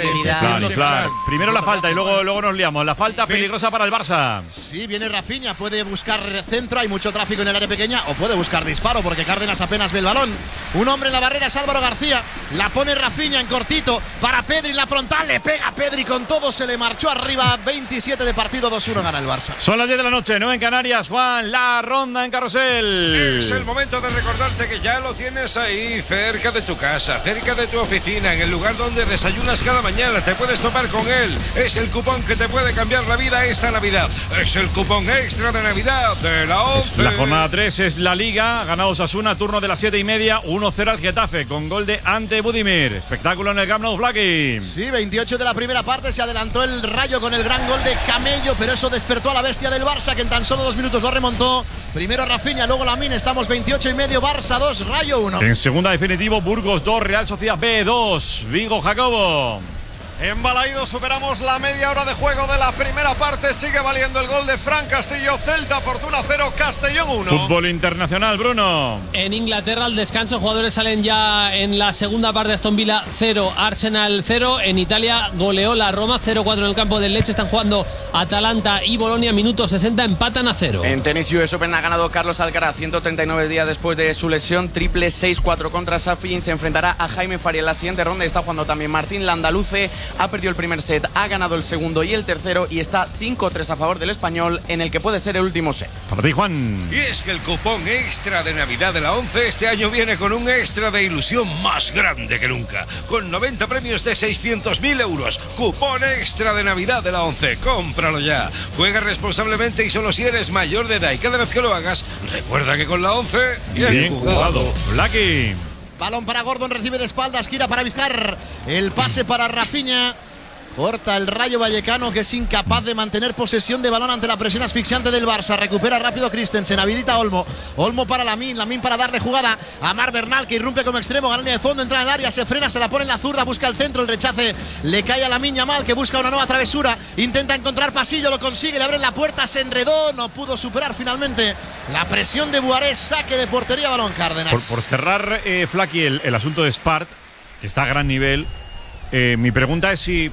Primero la falta y luego nos liamos. La falta peligrosa para el Barça. Sí, viene Rafinha, puede buscar centro, hay mucho tráfico en el área pequeña, o puede buscar disparo porque Cárdenas apenas ve el balón. Un hombre en la barrera es Álvaro García, la pone Rafinha en cortito para Pedri en la frontal, le pega Pedri con todo, se le marchó arriba. 27 de partido, 2-1 gana el Barça. Son las 10 de la noche, 9 en Canarias. Juan, la ronda en Carrusel. Es el momento de recordarte que ya lo tienes ahí, cerca de tu casa, cerca de tu oficina, en el lugar donde desayunas cada mañana. Te puedes topar con él. Es el cupón que te puede cambiar la vida esta Navidad. Es el cupón extra de Navidad de la 11. La jornada 3 es la Liga. Ganado Osasuna, turno de las 7:30. 1-0 al Getafe con gol de Ante Budimir. Espectáculo en el Camp Nou, Flaky. Sí, 28 de la primera parte. Se adelantó el Rayo con el gran gol de Camello, pero eso despertó a la bestia del Barça, que en tan solo 2 minutos lo remontó. Primero Rafinha, luego Lamine. Estamos 28,5. Barça 2, Rayo 1. En segunda definitivo, Burgos 2, Real Sociedad B 2. Vigo, Jacobo. En Balaído superamos la media hora de juego de la primera parte. Sigue valiendo el gol de Fran Castillo. Celta, Fortuna 0, Castellón 1. Fútbol internacional, Bruno. En Inglaterra, al descanso, jugadores salen ya en la segunda parte. Aston Villa 0, Arsenal 0. En Italia goleó la Roma 0-4 en el campo del Lecce. Están jugando Atalanta y Bolonia. Minuto 60, empatan a 0. En tenis US Open ha ganado Carlos Alcaraz 139 días después de su lesión. Triple 6-4 contra Safin. Se enfrentará a Jaime Faria en la siguiente ronda. Está jugando también Martín Landaluce. Ha perdido el primer set, ha ganado el segundo y el tercero y está 5-3 a favor del español en el que puede ser el último set. Para ti, Juan. Y es que el cupón extra de Navidad de la 11 este año viene con un extra de ilusión más grande que nunca. Con 90 premios de 600.000 euros. Cupón extra de Navidad de la 11. Cómpralo ya. Juega responsablemente y solo si eres mayor de edad. Y cada vez que lo hagas, recuerda que con la 11 bien jugado. Lucky. Balón para Gordon, recibe de espaldas, gira para Vizcar. El pase para Rafinha. Corta el Rayo Vallecano, que es incapaz de mantener posesión de balón ante la presión asfixiante del Barça. Recupera rápido Christensen, habilita a Olmo. Olmo para Lamine para darle jugada a Mar Bernal, que irrumpe como extremo, gana línea de fondo, entra en el área, se frena, se la pone en la zurda, busca el centro, el rechace le cae a Lamine Yamal, que busca una nueva travesura, intenta encontrar pasillo, lo consigue, le abren la puerta, se enredó, no pudo superar finalmente la presión de Buarés. Saque de portería, balón Cárdenas. Por cerrar, Flaky, el asunto de Spart, que está a gran nivel, mi pregunta es si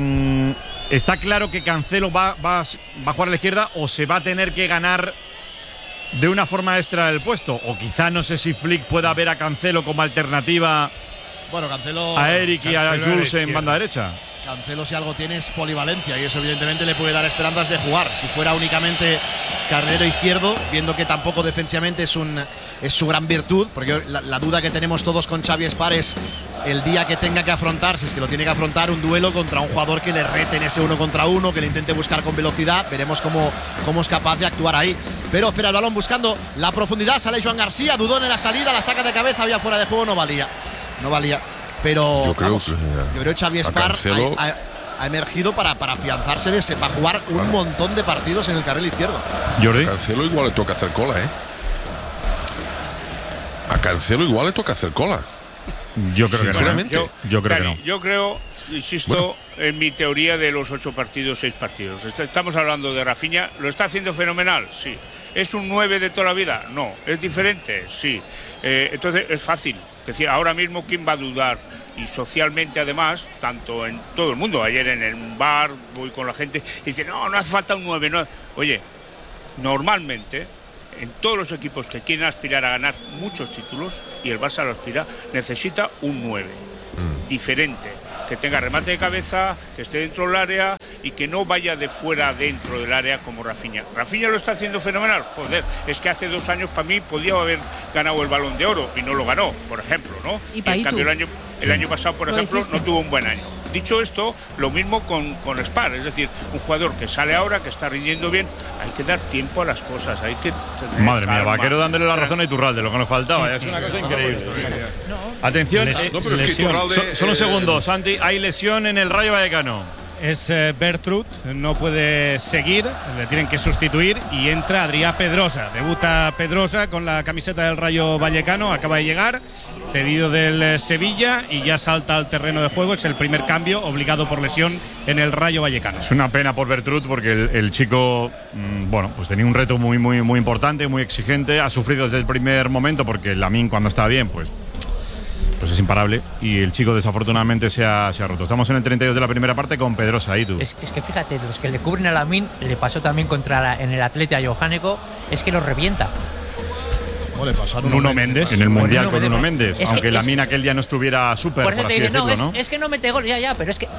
está claro que Cancelo va a jugar a la izquierda o se va a tener que ganar de una forma extra el puesto, o quizá no sé si Flick pueda ver a Cancelo como alternativa a Eric y a Jules en banda derecha. Cancelo, si algo tiene, es polivalencia y eso evidentemente le puede dar esperanzas de jugar. Si fuera únicamente carrilero izquierdo, viendo que tampoco defensivamente es su gran virtud, porque la duda que tenemos todos con Xavi Espar es el día que tenga que afrontar, si es que lo tiene que afrontar, un duelo contra un jugador que le rete en ese 1 contra 1, que le intente buscar con velocidad. Veremos cómo es capaz de actuar ahí. Pero espera el balón buscando la profundidad. Sale Joan García, dudó en la salida, la saca de cabeza, había fuera de juego, no valía. Pero yo creo que Xavi Espar ha emergido para afianzarse de ese, para jugar un montón de partidos en el carril izquierdo. Jordi. A Cancelo igual le toca hacer cola, A Cancelo igual le toca hacer cola. Yo creo sinceramente. que no. Yo creo que no. Yo creo, insisto, en mi teoría de los 8 partidos, 6 partidos. Estamos hablando de Rafinha, ¿lo está haciendo fenomenal? Sí. ¿Es un 9 de toda la vida? No. ¿Es diferente? Sí. Entonces es fácil. Es decir, ahora mismo, ¿quién va a dudar? Y socialmente, además, tanto en todo el mundo. Ayer en el bar voy con la gente y dice, no hace falta un 9. No. Oye, normalmente, en todos los equipos que quieren aspirar a ganar muchos títulos, y el Barça lo aspira, necesita un 9 diferente, que tenga remate de cabeza, que esté dentro del área y que no vaya de fuera dentro del área como Rafinha. Rafinha lo está haciendo fenomenal. Joder, es que hace 2 años para mí podía haber ganado el Balón de Oro y no lo ganó, por ejemplo, ¿no? Y en cambio el año pasado, por ejemplo, no tuvo un buen año. Dicho esto, lo mismo con Spar, es decir, un jugador que sale ahora, que está rindiendo bien, hay que dar tiempo a las cosas, hay que tener Madre mía, calma. Vaquero dándole la razón a Iturralde, lo que nos faltaba, es una cosa increíble. Atención, solo un segundo, Santi, hay lesión en el Rayo Vallecano. Es Bertrud, no puede seguir, le tienen que sustituir y entra Adrià Pedrosa. Debuta Pedrosa con la camiseta del Rayo Vallecano, acaba de llegar, cedido del Sevilla y ya salta al terreno de juego. Es el primer cambio obligado por lesión en el Rayo Vallecano. Es una pena por Bertrud porque el chico, bueno, pues tenía un reto muy importante, muy exigente. Ha sufrido desde el primer momento porque Lamine, cuando está bien, pues es imparable, y el chico desafortunadamente se ha roto. Estamos en el 32 de la primera parte con Pedrosa ahí, tú. Es que fíjate, los que le cubren a Lamine, le pasó también en el Atleti a Johaneko, es que los revienta. Le pasó a Nuno Méndez. En el Mundial con Nuno Méndez, aunque Lamine aquel día no estuviera súper, por así decirlo, ¿no? Es que no mete gol, ya, pero es que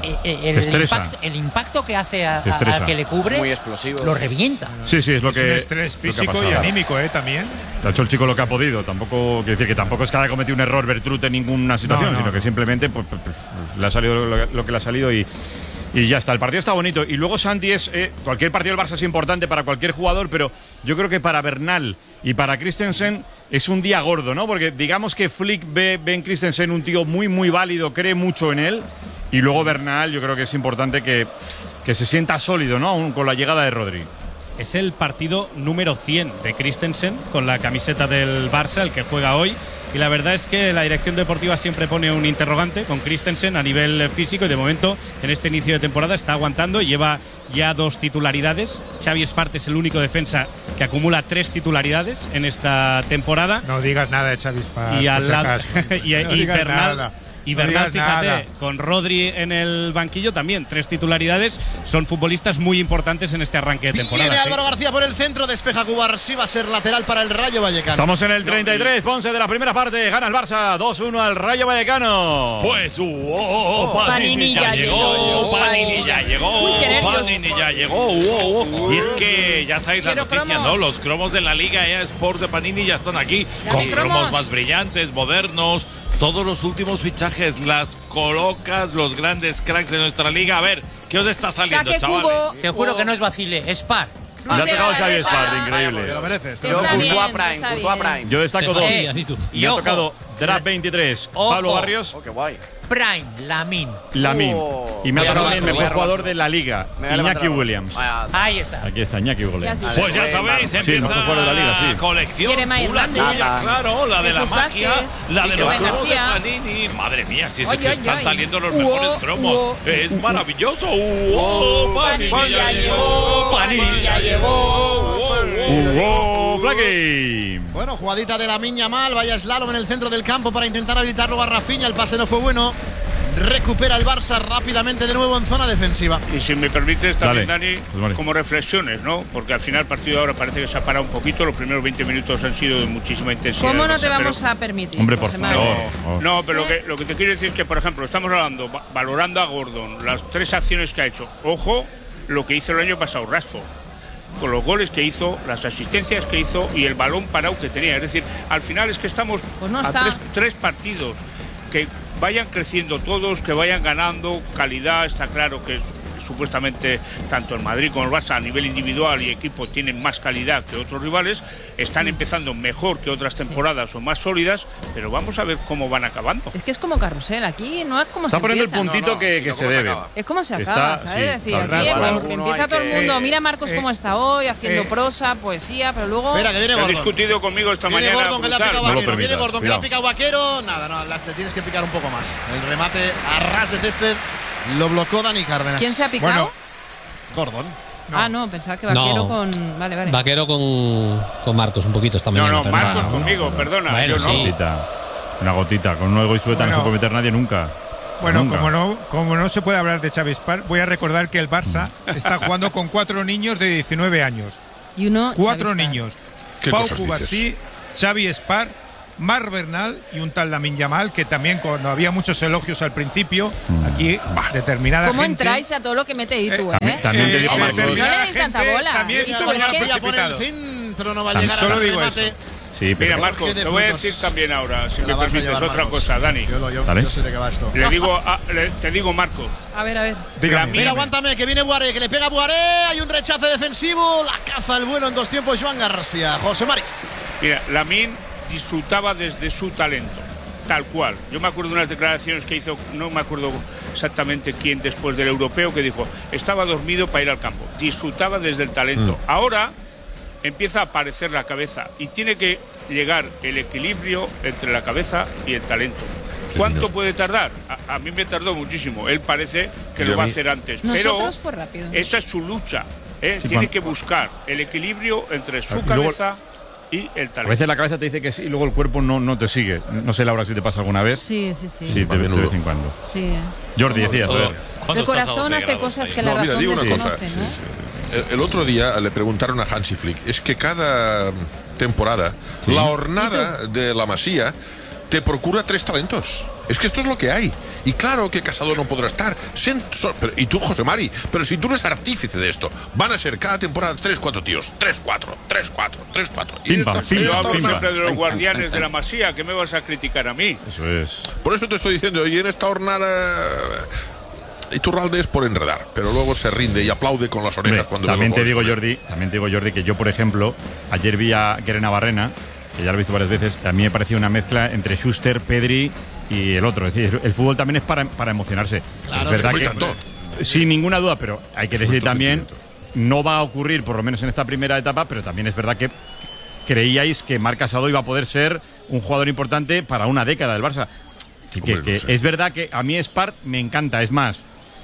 el impacto que hace al que le cubre, muy explosivo, lo revienta. Sí, es lo que un estrés físico y anímico, también. Ha hecho el chico lo que ha podido. Tampoco quiere decir que tampoco es que haya cometido un error Bertrud en ninguna situación, sino que simplemente pues, le ha salido lo que le ha salido y ya está. El partido está bonito. Y luego, Santi, cualquier partido del Barça es importante para cualquier jugador, pero yo creo que para Bernal y para Christensen es un día gordo, ¿no? Porque digamos que Flick ve en Christensen un tío muy válido, cree mucho en él. Y luego Bernal, yo creo que es importante que se sienta sólido, ¿no? Aún con la llegada de Rodri. Es el partido número 100 de Christensen con la camiseta del Barça, el que juega hoy. Y la verdad es que la dirección deportiva siempre pone un interrogante con Christensen a nivel físico, y de momento en este inicio de temporada está aguantando, lleva ya 2 titularidades. Xavi Espart es el único defensa que acumula 3 titularidades en esta temporada. No digas nada de Xavi Espart. Y al lado y Bernal. Y Bernal, fíjate, con Rodri en el banquillo también 3 titularidades. Son futbolistas muy importantes en este arranque de temporada. Viene Álvaro García por el centro, despeja Cubarsí, va a ser lateral para el Rayo Vallecano. Estamos en el 33, Ponce de la primera parte, gana el Barça 2-1 al Rayo Vallecano. Pues Panini ya llegó, Panini ya llegó. Y es que ya sabéis las noticias, ¿no? Los cromos de la Liga EA Sports de Panini ya están aquí, con cromos más brillantes, modernos. Todos los últimos fichajes, las colocas, los grandes cracks de nuestra liga. A ver, ¿qué os está saliendo, chavales? Te juro que no es vacile, es par. Le ha pegado Xavi Espart, increíble. Te lo mereces. Courtois Prime. Yo destaco 2. Y ha tocado Draft 23, Pablo Barrios. Oh, qué guay. Prime, Lamine. Y me ha tocado el mejor jugador de la liga, Iñaki Williams. Ahí está. Aquí está Iñaki Williams. Pues ya sabéis, empieza la colección. Claro, la de la magia, la de los cromos de Panini. Madre mía, si es que están saliendo los mejores cromos. Es maravilloso. Panini ya llegó. Panini ya llegó. Flaky. Bueno, jugadita de Lamine Yamal, vaya slalom en el centro del campo para intentar habilitarlo a Rafinha. El pase no fue bueno. Recupera el Barça rápidamente de nuevo en zona defensiva. Y si me permites también, Dani, como reflexiones, ¿no? Porque al final el partido ahora parece que se ha parado un poquito. Los primeros 20 minutos han sido de muchísima intensidad. ¿Cómo no te vamos a permitir? Hombre, por favor. No, pero lo que te quiero decir es que, por ejemplo, estamos hablando, valorando a Gordon, las 3 acciones que ha hecho. Ojo, lo que hizo el año pasado Rashford, con los goles que hizo, las asistencias que hizo y el balón parado que tenía. Es decir, al final es que estamos a 3 partidos que vayan creciendo todos, que vayan ganando calidad. Está claro que supuestamente tanto el Madrid como el Barça a nivel individual y equipo tienen más calidad que otros rivales, están empezando mejor que otras temporadas o más sólidas, pero vamos a ver cómo van acabando. Es que es como carrusel, aquí no es como está se poniendo empieza. el puntito que se debe. Es como se acaba, ¿sabes? Es decir, aquí empieza todo el mundo, mira Marcos cómo está hoy, haciendo prosa, poesía, pero luego... Espera, que viene Gordon. Ha discutido conmigo esta mañana. Gordon, que le ha picado Vaquero. Viene Gordon, que le ha picado Vaquero. Nada, no, le tienes que picar un poco más. El remate a ras de césped lo bloqueó Dani Cárdenas. ¿Quién se ha picado? Bueno, Gordon. No. Ah, no, pensaba que Vaquero con... Vale. Vaquero con Marcos un poquito esta mañana. No, Marcos conmigo, perdona. Bueno, yo sí. Una gotita. Con un Goizueta no se puede meter nadie nunca. Bueno, nunca. como no se puede hablar de Xavi Espar, voy a recordar que el Barça está jugando con 4 niños de 19 años. Y uno... 4 niños. Pau cosas Cubarsí, Xavi Espar, Marc Bernal y un tal Lamine Yamal, que también cuando había muchos elogios al principio, aquí determinada ¿Cómo gente... entráis a todo lo que mete Itu, También te digo Marcos. No le deis tanta bola. También Itu ya pone el centro, no va a llegar solo al digo remate. eso. Sí, pero Mira, Marcos, te voy a decir también ahora, si me permites, otra cosa, Dani. Yo sé de qué va esto. Te digo, Marcos. A ver. Mira, aguántame, que viene Boiré, que le pega Boiré. Hay un rechace defensivo. La caza el bueno en 2 tiempos, Joan García. José Mari. Mira, Lamine disfrutaba desde su talento, tal cual. Yo me acuerdo de unas declaraciones que hizo, no me acuerdo exactamente quién, después del europeo, que dijo, estaba dormido para ir al campo. Disfrutaba desde el talento. Ahora empieza a aparecer la cabeza y tiene que llegar el equilibrio entre la cabeza y el talento. ¿Cuánto puede tardar? A mí me tardó muchísimo. Él parece que lo va a hacer antes. Pero fue rápido. Esa es su lucha. Tiene que buscar el equilibrio entre su cabeza y el talento. A veces la cabeza te dice que sí y luego el cuerpo no te sigue. No sé, Laura, si te pasa alguna vez. Sí. Sí, de vez en cuando. Sí. Jordi, decías. El corazón hace cosas que la razón mira, digo una cosa. desconoce, ¿no? El otro día le preguntaron a Hansi Flick, es que cada temporada la hornada de la Masía te procura 3 talentos. Es que esto es lo que hay. Y claro que Casado no podrá estar. Y tú, José Mari, pero si tú eres artífice de esto, van a ser cada temporada 3-4 tíos. 3-4. Yo hablo siempre de los guardianes de la Masía. ¿Qué me vas a criticar a mí? Eso es. Por eso te estoy diciendo, y en esta hornada... Iturralde es por enredar, pero luego se rinde y aplaude con las orejas cuando también te digo, Jordi, que yo, por ejemplo, ayer vi a Kerena Barrena, que ya lo he visto varias veces. A mí me pareció una mezcla entre Schuster, Pedri y el otro. Es decir, el fútbol también es para emocionarse. Claro, es verdad que sin ninguna duda, pero hay que decir también, no va a ocurrir, por lo menos en esta primera etapa, pero también es verdad que creíais que Marc Casado iba a poder ser un jugador importante para una década del Barça. Así que es verdad que a mí Espar me encanta. Es más,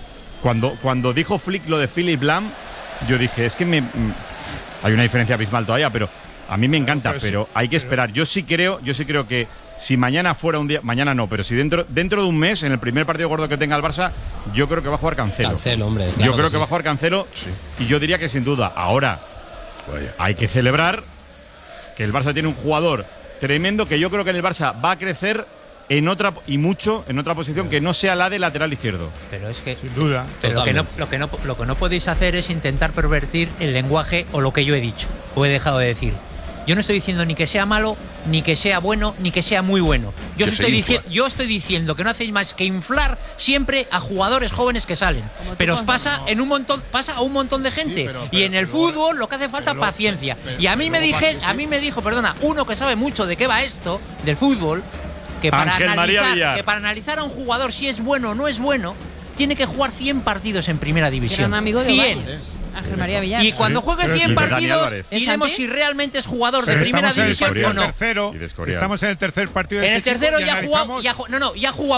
cuando dijo Flick lo de Philipp Lahm, yo dije, es que hay una diferencia abismal todavía, pero a mí me encanta, pero hay que esperar. Yo sí creo que si mañana fuera un día, mañana no, pero si dentro de un mes, en el primer partido gordo que tenga el Barça, yo creo que va a jugar Cancelo. Cancelo, hombre. Claro yo creo que va a jugar Cancelo, y yo diría que sin duda. Ahora, hay que celebrar que el Barça tiene un jugador tremendo, que yo creo que en el Barça va a crecer en otra posición que no sea la de lateral izquierdo. Pero es que sin duda, pero lo que no podéis hacer es intentar pervertir el lenguaje o lo que yo he dicho o he dejado de decir. Yo no estoy diciendo ni que sea malo, ni que sea bueno, ni que sea muy bueno. Yo estoy diciendo que no hacéis más que inflar siempre a jugadores jóvenes que salen. Pero os pasa a un montón de gente. Y en el fútbol lo que hace falta es paciencia. Y a mí me dijo, uno que sabe mucho de qué va esto, del fútbol, que para analizar a un jugador si es bueno o no es bueno, tiene que jugar 100 partidos en primera división. Era un amigo de 100. Ángel María Villar. Y cuando juegue 100 partidos, diremos si realmente es jugador de primera división o no. Estamos en el tercer partido. En el tercero ya ha jugado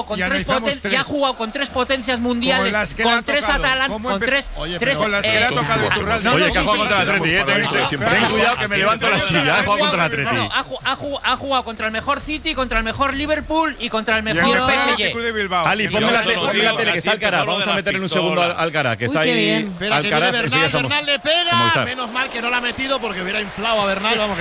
con 3 potencias mundiales, con 3 Atalantas, con las que le ha tocado Iturralde. Oye, que ha jugado contra el Atleti. Ten cuidado que me levanto la silla. Ha jugado contra el Atleti. Ha jugado contra el mejor City, contra el mejor Liverpool y contra el mejor PSG. Ali, ponme la tele que está Alcaraz. Vamos a meter en un segundo al Alcaraz, que está ahí. Alcaraz. Bernal le pega, menos mal que no la ha metido porque hubiera inflado a Bernal. Vamos,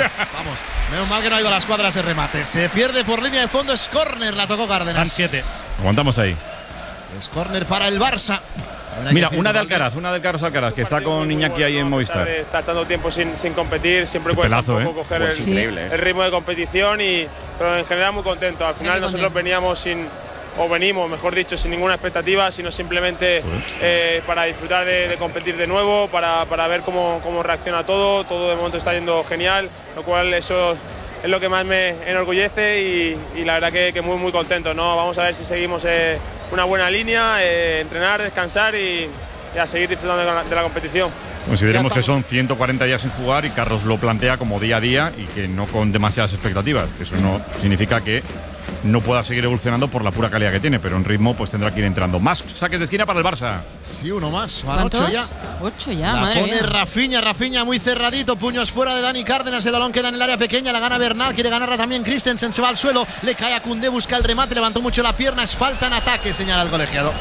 menos mal que no ha ido a las cuadras el remate. Se pierde por línea de fondo, es córner, la tocó Cárdenas. 7. Aguantamos ahí. Es córner para el Barça. Mira, una de Carlos Alcaraz, que está con Iñaki ahí en Movistar. Está tanto tiempo sin competir, siempre cuesta un poco coger el ritmo de competición, pero en general muy contento. Al final nosotros veníamos sin o venimos, mejor dicho, sin ninguna expectativa, sino simplemente para disfrutar de competir de nuevo, para ver cómo reacciona todo de momento está yendo genial, lo cual eso es lo que más me enorgullece y la verdad que muy contento, ¿no? Vamos a ver si seguimos una buena línea, entrenar, descansar y a seguir disfrutando de la competición. Consideremos que son 140 días sin jugar y Carlos lo plantea como día a día y que no con demasiadas expectativas. Eso no significa que no pueda seguir evolucionando por la pura calidad que tiene, pero en ritmo pues tendrá que ir entrando. Más saques de esquina para el Barça. Sí, uno más. Van 8 ya. 8 ya, la madre pone mía. Rafinha muy cerradito, puños fuera de Dani Cárdenas, el balón queda en el área pequeña, la gana Bernal, quiere ganarla también Christensen, se va al suelo, le cae a Koundé, busca el remate, levantó mucho la pierna, es falta en ataque, señala el colegiado.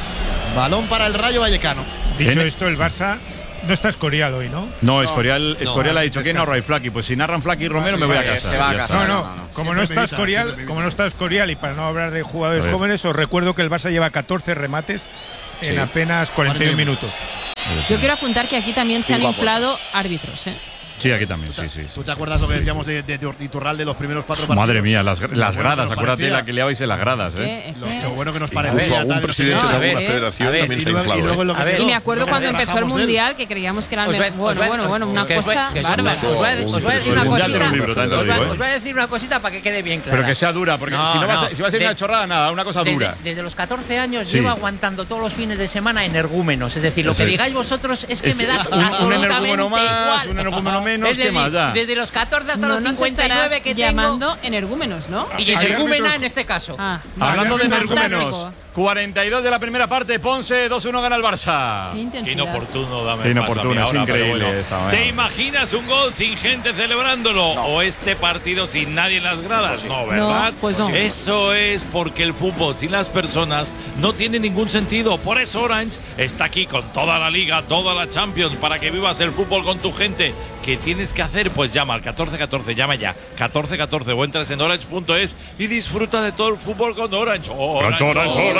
Balón para el Rayo Vallecano. Dicho esto, el Barça no está Escorial hoy, ¿no? No, Escorial ha dicho que narra y Flaky. Pues si narran Flaky y Romero me voy a casa. Se va a casa. No. Como no está Escorial y para no hablar de jugadores jóvenes, os recuerdo que el Barça lleva 14 remates en apenas 41 minutos. Yo quiero apuntar que aquí también se han inflado árbitros, ¿eh? Sí, aquí también, sí. ¿Tú te acuerdas lo que decíamos de Iturralde los primeros 4 partidos? Madre mía, las gradas, acuérdate la que liabais en las gradas, ¿eh? Lo bueno que nos parecía. Incluso algún presidente de alguna federación también se ha inflado. Y me acuerdo cuando empezó el Mundial que creíamos que era el mejor. Bueno, una cosa bárbara. Os voy a decir una cosita. Os voy a decir una cosita para que quede bien claro. Pero que sea dura, porque si va a ser una chorrada, nada, una cosa dura. Desde los 14 años llevo aguantando todos los fines de semana energúmenos. Es decir, lo que digáis vosotros es que me da absolutamente igual. Un energúmeno menos, ¿qué más da? Desde los 14 hasta los 59 que llamando energúmenos, ¿no? Y energúmena en este caso. Hablando de energúmenos, 42 de la primera parte, Ponce, 2-1 gana el Barça. Qué inoportuno, dame Qué inoportuno, es increíble esta, ¿Te imaginas un gol sin gente celebrándolo? ¿O este partido sin nadie en las gradas? No, ¿verdad? No, pues no. Eso es porque el fútbol sin las personas no tiene ningún sentido. Por eso Orange está aquí con toda la Liga, toda la Champions, para que vivas el fútbol con tu gente. ¿Qué tienes que hacer? Pues llama al 1414, llama ya, 1414 o entras en orange.es y disfruta de todo el fútbol con Orange. Orange.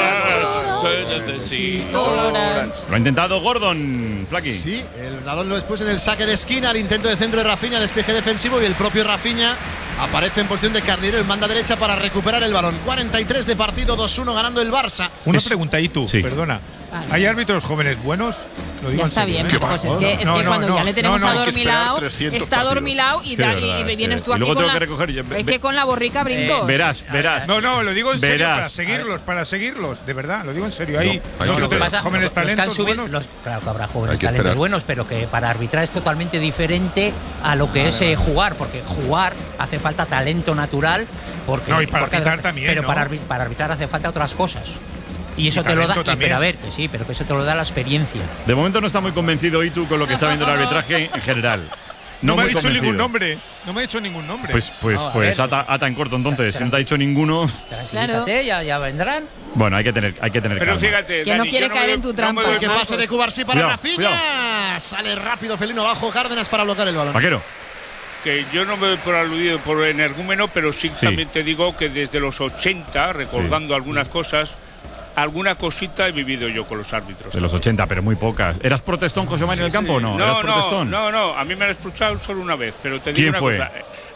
Te necesito. Lo ha intentado Gordon, Flaky. Sí, el balón después en el saque de esquina, el intento de centro de Rafinha, despeje defensivo y el propio Rafinha aparece en posición de carrilero en banda derecha para recuperar el balón. 43 de partido, 2-1 ganando el Barça. Una pregunta ahí tú, perdona. ¿Hay árbitros jóvenes buenos? Lo digo ya está bien, pues es que cuando ya le tenemos adormilado, está adormilado y vienes tú aquí con es que con la borrica brincos. Verás. No, lo digo en serio, para seguirlos, de verdad, lo digo en serio. Hay jóvenes talentos buenos. Claro que habrá jóvenes talentos buenos, pero que para arbitrar es totalmente diferente a lo que es jugar, porque jugar hace falta talento natural. Y para arbitrar también. Pero para arbitrar hace falta otras cosas. Y eso te lo da, pero a ver, que sí, pero que eso te lo da la experiencia. De momento no está muy convencido Itu con lo que está viendo el arbitraje en general. No me ha dicho ningún nombre. No me ha dicho ningún nombre. Pues ata en corto entonces. Si no te ha dicho ninguno. Claro. Ya vendrán. Bueno, hay que tener Pero calma. fíjate, que Dani, no quiere caer en tu trampa. Que pase de Cubarsí para Rafinha. Cuidado. Sale rápido Felino abajo, Cárdenas para bloquear el balón. Vaquero. Que yo no me doy por aludido por energúmeno, pero sí también te digo que desde los 80, recordando algunas cosas, alguna cosita he vivido yo con los árbitros. De los 80, pero muy pocas. ¿Eras protestón, José María, en el campo o no? ¿Eras protestón? No, a mí me han expulsado solo una vez, pero te digo una cosa.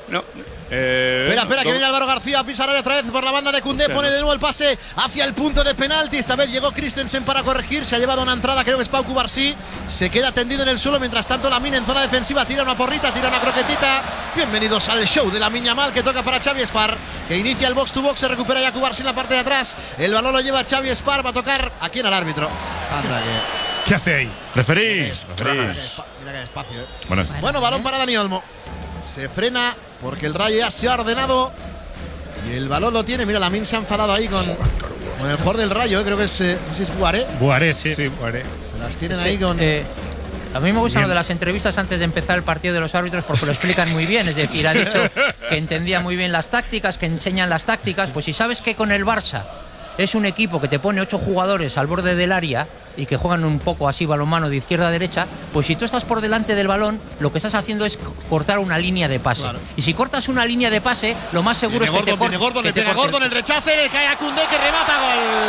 Espera, que viene Álvaro García a pisar otra vez por la banda de Koundé, pone de nuevo el pase hacia el punto de penalti. Esta vez llegó Christensen para corregir, se ha llevado una entrada, creo que es Pau Cubarsí, se queda tendido en el suelo, mientras tanto Lamine en zona defensiva tira una porrita, tira una croquetita. Bienvenidos al show de la Miña Mal, que toca para Xavi Espar, que inicia el box to box, se recupera ya Cubarsí en la parte de atrás, el balón lo lleva Xavi Espar, va a tocar aquí en el árbitro. Anda que... ¿Qué hace ahí? Referís. Mira que espacio, Bueno, balón para Dani Olmo. Se frena porque el Rayo ya se ha ordenado y el balón lo tiene. Mira, Lamine se ha enfadado ahí con el jugador del Rayo, creo que es, no sé si es Guaré. Guaré, sí, Guaré. Se las tienen ahí con... A mí me gusta lo de las entrevistas antes de empezar el partido de los árbitros porque lo explican muy bien. Es decir, ha dicho que entendía muy bien las tácticas, que enseñan las tácticas. Pues si sabes que con el Barça es un equipo que te pone 8 jugadores al borde del área y que juegan un poco así balonmano de izquierda a derecha, pues si tú estás por delante del balón, lo que estás haciendo es cortar una línea de pase. Claro. Y si cortas una línea de pase, lo más seguro es que te cortes. Viene Gordon, el rechace, le cae a Koundé que remata,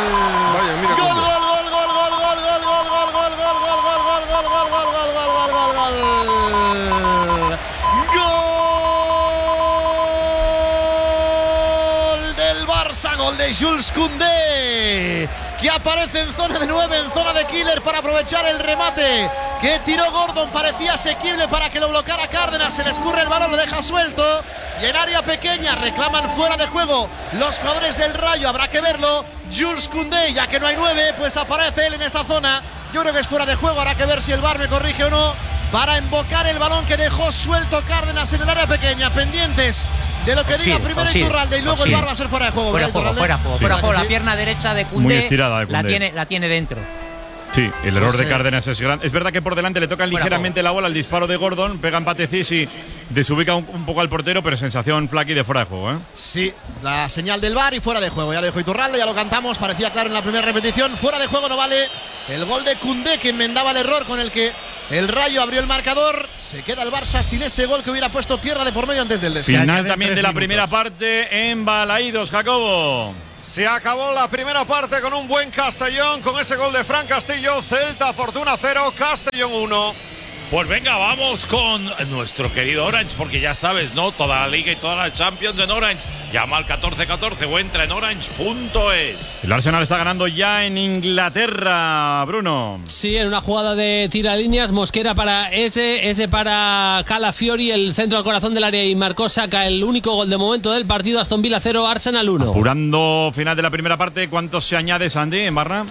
gol. Gol. Gol del Barça, Gol de Jules Koundé, que aparece en zona de 9, en zona de killer para aprovechar el remate que tiró Gordon. Parecía asequible para que lo bloqueara Cárdenas. Se le escurre el balón, lo deja suelto. Y en área pequeña reclaman fuera de juego los jugadores del Rayo. Habrá que verlo. Jules Koundé, ya que no hay 9, pues aparece él en esa zona. Yo creo que es fuera de juego. Habrá que ver si el VAR me corrige o no. Para embocar el balón que dejó suelto Cárdenas en el área pequeña. Pendientes de lo que diga primero Iturralde y luego el VAR va a ser fuera de juego. Fuera de juego. La pierna derecha de Koundé, muy estirada de Koundé. la tiene dentro. Sí, el error de Cárdenas es grande. Es verdad que por delante le toca ligeramente la bola al disparo de Gordon, pega empate Cis y desubica un poco al portero, pero sensación Flaky de fuera de juego, ¿eh? Sí, la señal del VAR y fuera de juego. Ya lo dijo Iturralde, ya lo cantamos, parecía claro en la primera repetición. Fuera de juego no vale el gol de Koundé, que enmendaba el error con el que el Rayo abrió el marcador. Se queda el Barça sin ese gol que hubiera puesto tierra de por medio antes del descanso. Final también de la primera parte en Balaídos, Jacobo. Se acabó la primera parte con un buen Castellón, con ese gol de Fran Castillo. Celta Fortuna 0, Castellón 1. Pues venga, vamos con nuestro querido Orange, porque ya sabes, ¿no? Toda la Liga y toda la Champions en Orange. Llama al 1414 o entra en orange.es. El Arsenal está ganando ya en Inglaterra, Bruno. Sí, en una jugada de tiralíneas, Mosquera para ese para Calafiori, el centro al corazón del área, y marcó Saka el único gol de momento del partido. Aston Villa 0, Arsenal 1. Apurando final de la primera parte, ¿cuántos se añade, Sandy, en Barra?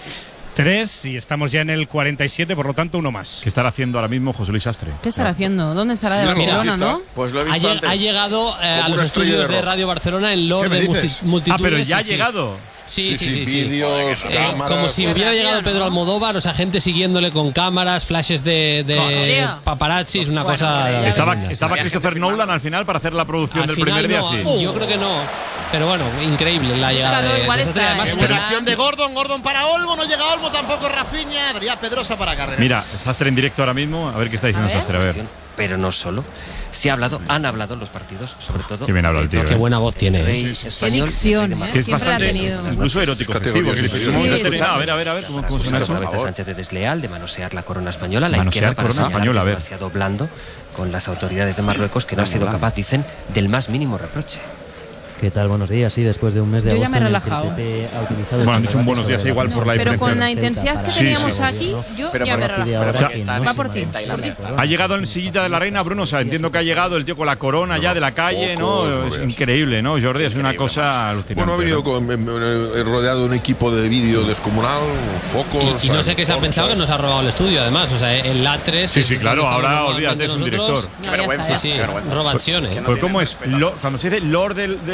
3 y estamos ya en el 47, por lo tanto 1 más. ¿Qué estará haciendo ahora mismo José Luis Astre? ¿Qué estará haciendo? ¿Dónde estará? De Barcelona, ¿no? Pues lo he visto antes. Ha llegado a los estudios de Radio Barcelona en Lord de Multitudes. Ah, pero ya ha llegado. Sí. Vídeos, cámaras, como si hubiera llegado Pedro Almodóvar, o sea, gente siguiéndole con cámaras, flashes de paparazzis, una cosa. ¿Estaba Christopher Nolan al final para hacer la producción del primer día? Sí. Yo creo que no. Pero bueno, increíble la llegada de además, buena acción de Gordon para Olmo, no llega Olmo, tampoco Rafinha, Adrián Pedrosa para Cárdenas. Mira, Sastre en directo ahora mismo, a ver qué está diciendo Sastre, a ver. Pero no solo. Han hablado los partidos, sobre todo. Qué bien habla el tío. Qué buena voz tiene. Qué dicción, que es bastante, incluso erótico festivo. A ver, ¿cómo suena eso? Cabeza Sánchez de desleal, de manosear la corona española, la izquierda para señalar que es demasiado blando con las autoridades de Marruecos, que no ha sido capaz, dicen, del más mínimo reproche. ¿Qué tal? Buenos días. Sí, después de un mes de agosto en el que el PP ha utilizado... Bueno, han dicho un buenos días igual por la diferencia. Pero con la intensidad que teníamos aquí, yo ya me he relajado. Va por ti. Ha llegado en sillita de la reina, Bruno. O sea, entiendo que ha llegado el tío con la corona ya de la calle, ¿no? Es increíble, ¿no, Jordi? Es una cosa alucinante. Bueno, ha venido rodeado de un equipo de vídeo descomunal, focos... Y no sé qué se ha pensado que nos ha robado el estudio, además. O sea, el A3... Sí, claro, ahora olvídate, es un director. Qué vergüenza. Sí, roba acciones. Pues ¿cómo es? Cuando se dice Lord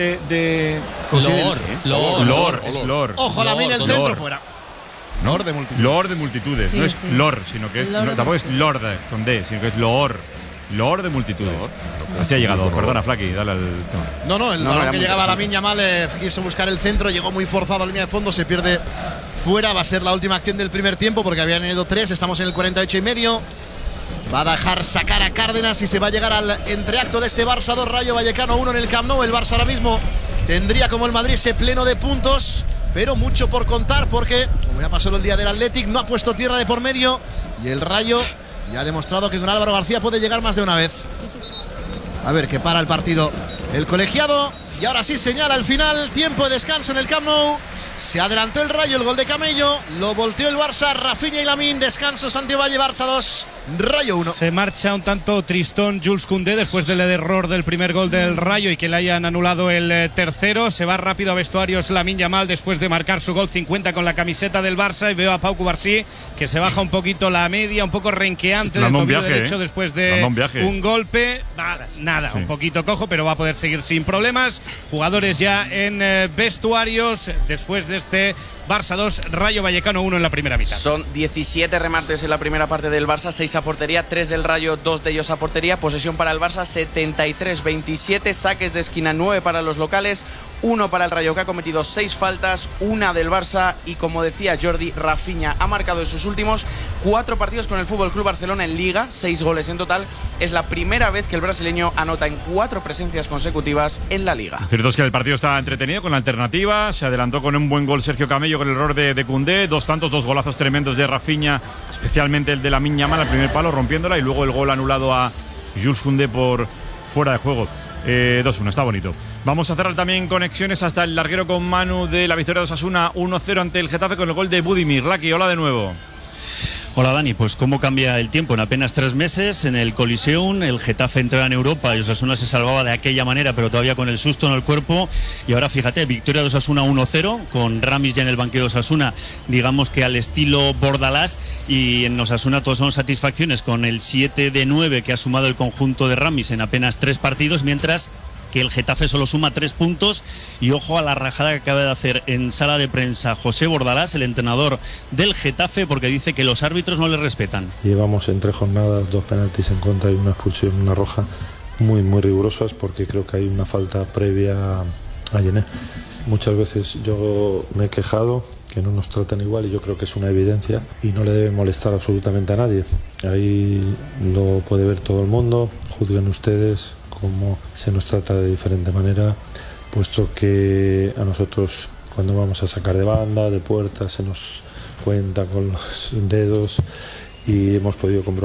Lord. Ojo, la mina del centro fuera. Lord de multitudes. Lord de multitudes. Sí, no es Lord, sino que es. Tampoco es Lord con D, sino que es Lord. Lord de multitudes. Así ha llegado. Perdona, Flaky, dale al tema. No, el balón que llegaba a Lamine Yamal quiso buscar el centro, llegó muy forzado a línea de fondo, se pierde fuera. Va a ser la última acción del primer tiempo porque habían ido 3, estamos en el 48 y medio. Va a dejar sacar a Cárdenas y se va a llegar al entreacto de este Barça 2, Rayo Vallecano 1 en el Camp Nou. El Barça ahora mismo tendría como el Madrid ese pleno de puntos, pero mucho por contar porque, como ya pasó el día del Athletic, no ha puesto tierra de por medio y el Rayo ya ha demostrado que con Álvaro García puede llegar más de una vez. A ver qué para el partido el colegiado y ahora sí señala al final, tiempo de descanso en el Camp Nou. Se adelantó el Rayo, el gol de Camello, lo volteó el Barça, Rafinha y Lamine, descanso Santiago Valle, Barça 2, Rayo 1. Se marcha un tanto tristón Jules Koundé después del error del primer gol del Rayo y que le hayan anulado el tercero. Se va rápido a vestuarios Lamine Yamal después de marcar su gol 50 con la camiseta del Barça, y veo a Pau Cubarsí que se baja un poquito la media, un poco renqueante del tobillo derecho después de un golpe. Un poquito cojo, pero va a poder seguir sin problemas. Jugadores ya en vestuarios después de este Barça 2, Rayo Vallecano 1 en la primera mitad. Son 17 remates en la primera parte del Barça, 6 a portería, 3 del Rayo, 2 de ellos a portería. Posesión para el Barça 73-27, saques de esquina 9 para los locales, 1 para el Rayo, que ha cometido 6 faltas, 1 del Barça. Y como decía Jordi, Rafinha ha marcado en sus últimos 4 partidos con el FC Barcelona en Liga, 6 goles en total. Es la primera vez que el brasileño anota en 4 presencias consecutivas en la Liga. Lo cierto es que el partido está entretenido con la alternativa. Se adelantó con un buen gol Sergio Camello con el error de Koundé, 2 tantos, 2 golazos tremendos de Rafinha, especialmente el de Lamine Yamal al primer palo rompiéndola, y luego el gol anulado a Jules Koundé por fuera de juego. 2-1, está bonito. Vamos a cerrar también conexiones hasta el larguero con Manu de la victoria de Osasuna 1-0 ante el Getafe con el gol de Budimir. Laki, hola de nuevo. Hola Dani, pues cómo cambia el tiempo. En apenas 3 meses en el Coliseum el Getafe entraba en Europa y Osasuna se salvaba de aquella manera, pero todavía con el susto en el cuerpo. Y ahora fíjate, victoria de Osasuna 1-0 con Ramis ya en el banquillo de Osasuna, digamos que al estilo Bordalás, y en Osasuna todos son satisfacciones con el 7-9 que ha sumado el conjunto de Ramis en apenas 3 partidos, mientras que el Getafe solo suma 3 puntos. Y ojo a la rajada que acaba de hacer en sala de prensa José Bordalás, el entrenador del Getafe, porque dice que los árbitros no le respetan. Llevamos en 3 jornadas 2 penaltis en contra y una expulsión, una roja, muy rigurosas, porque creo que hay una falta previa a Yené. Muchas veces yo me he quejado que no nos tratan igual y yo creo que es una evidencia y no le debe molestar absolutamente a nadie. Ahí lo puede ver todo el mundo, juzguen ustedes cómo se nos trata de diferente manera, puesto que a nosotros cuando vamos a sacar de banda, de puerta, se nos cuenta con los dedos y hemos podido comprobar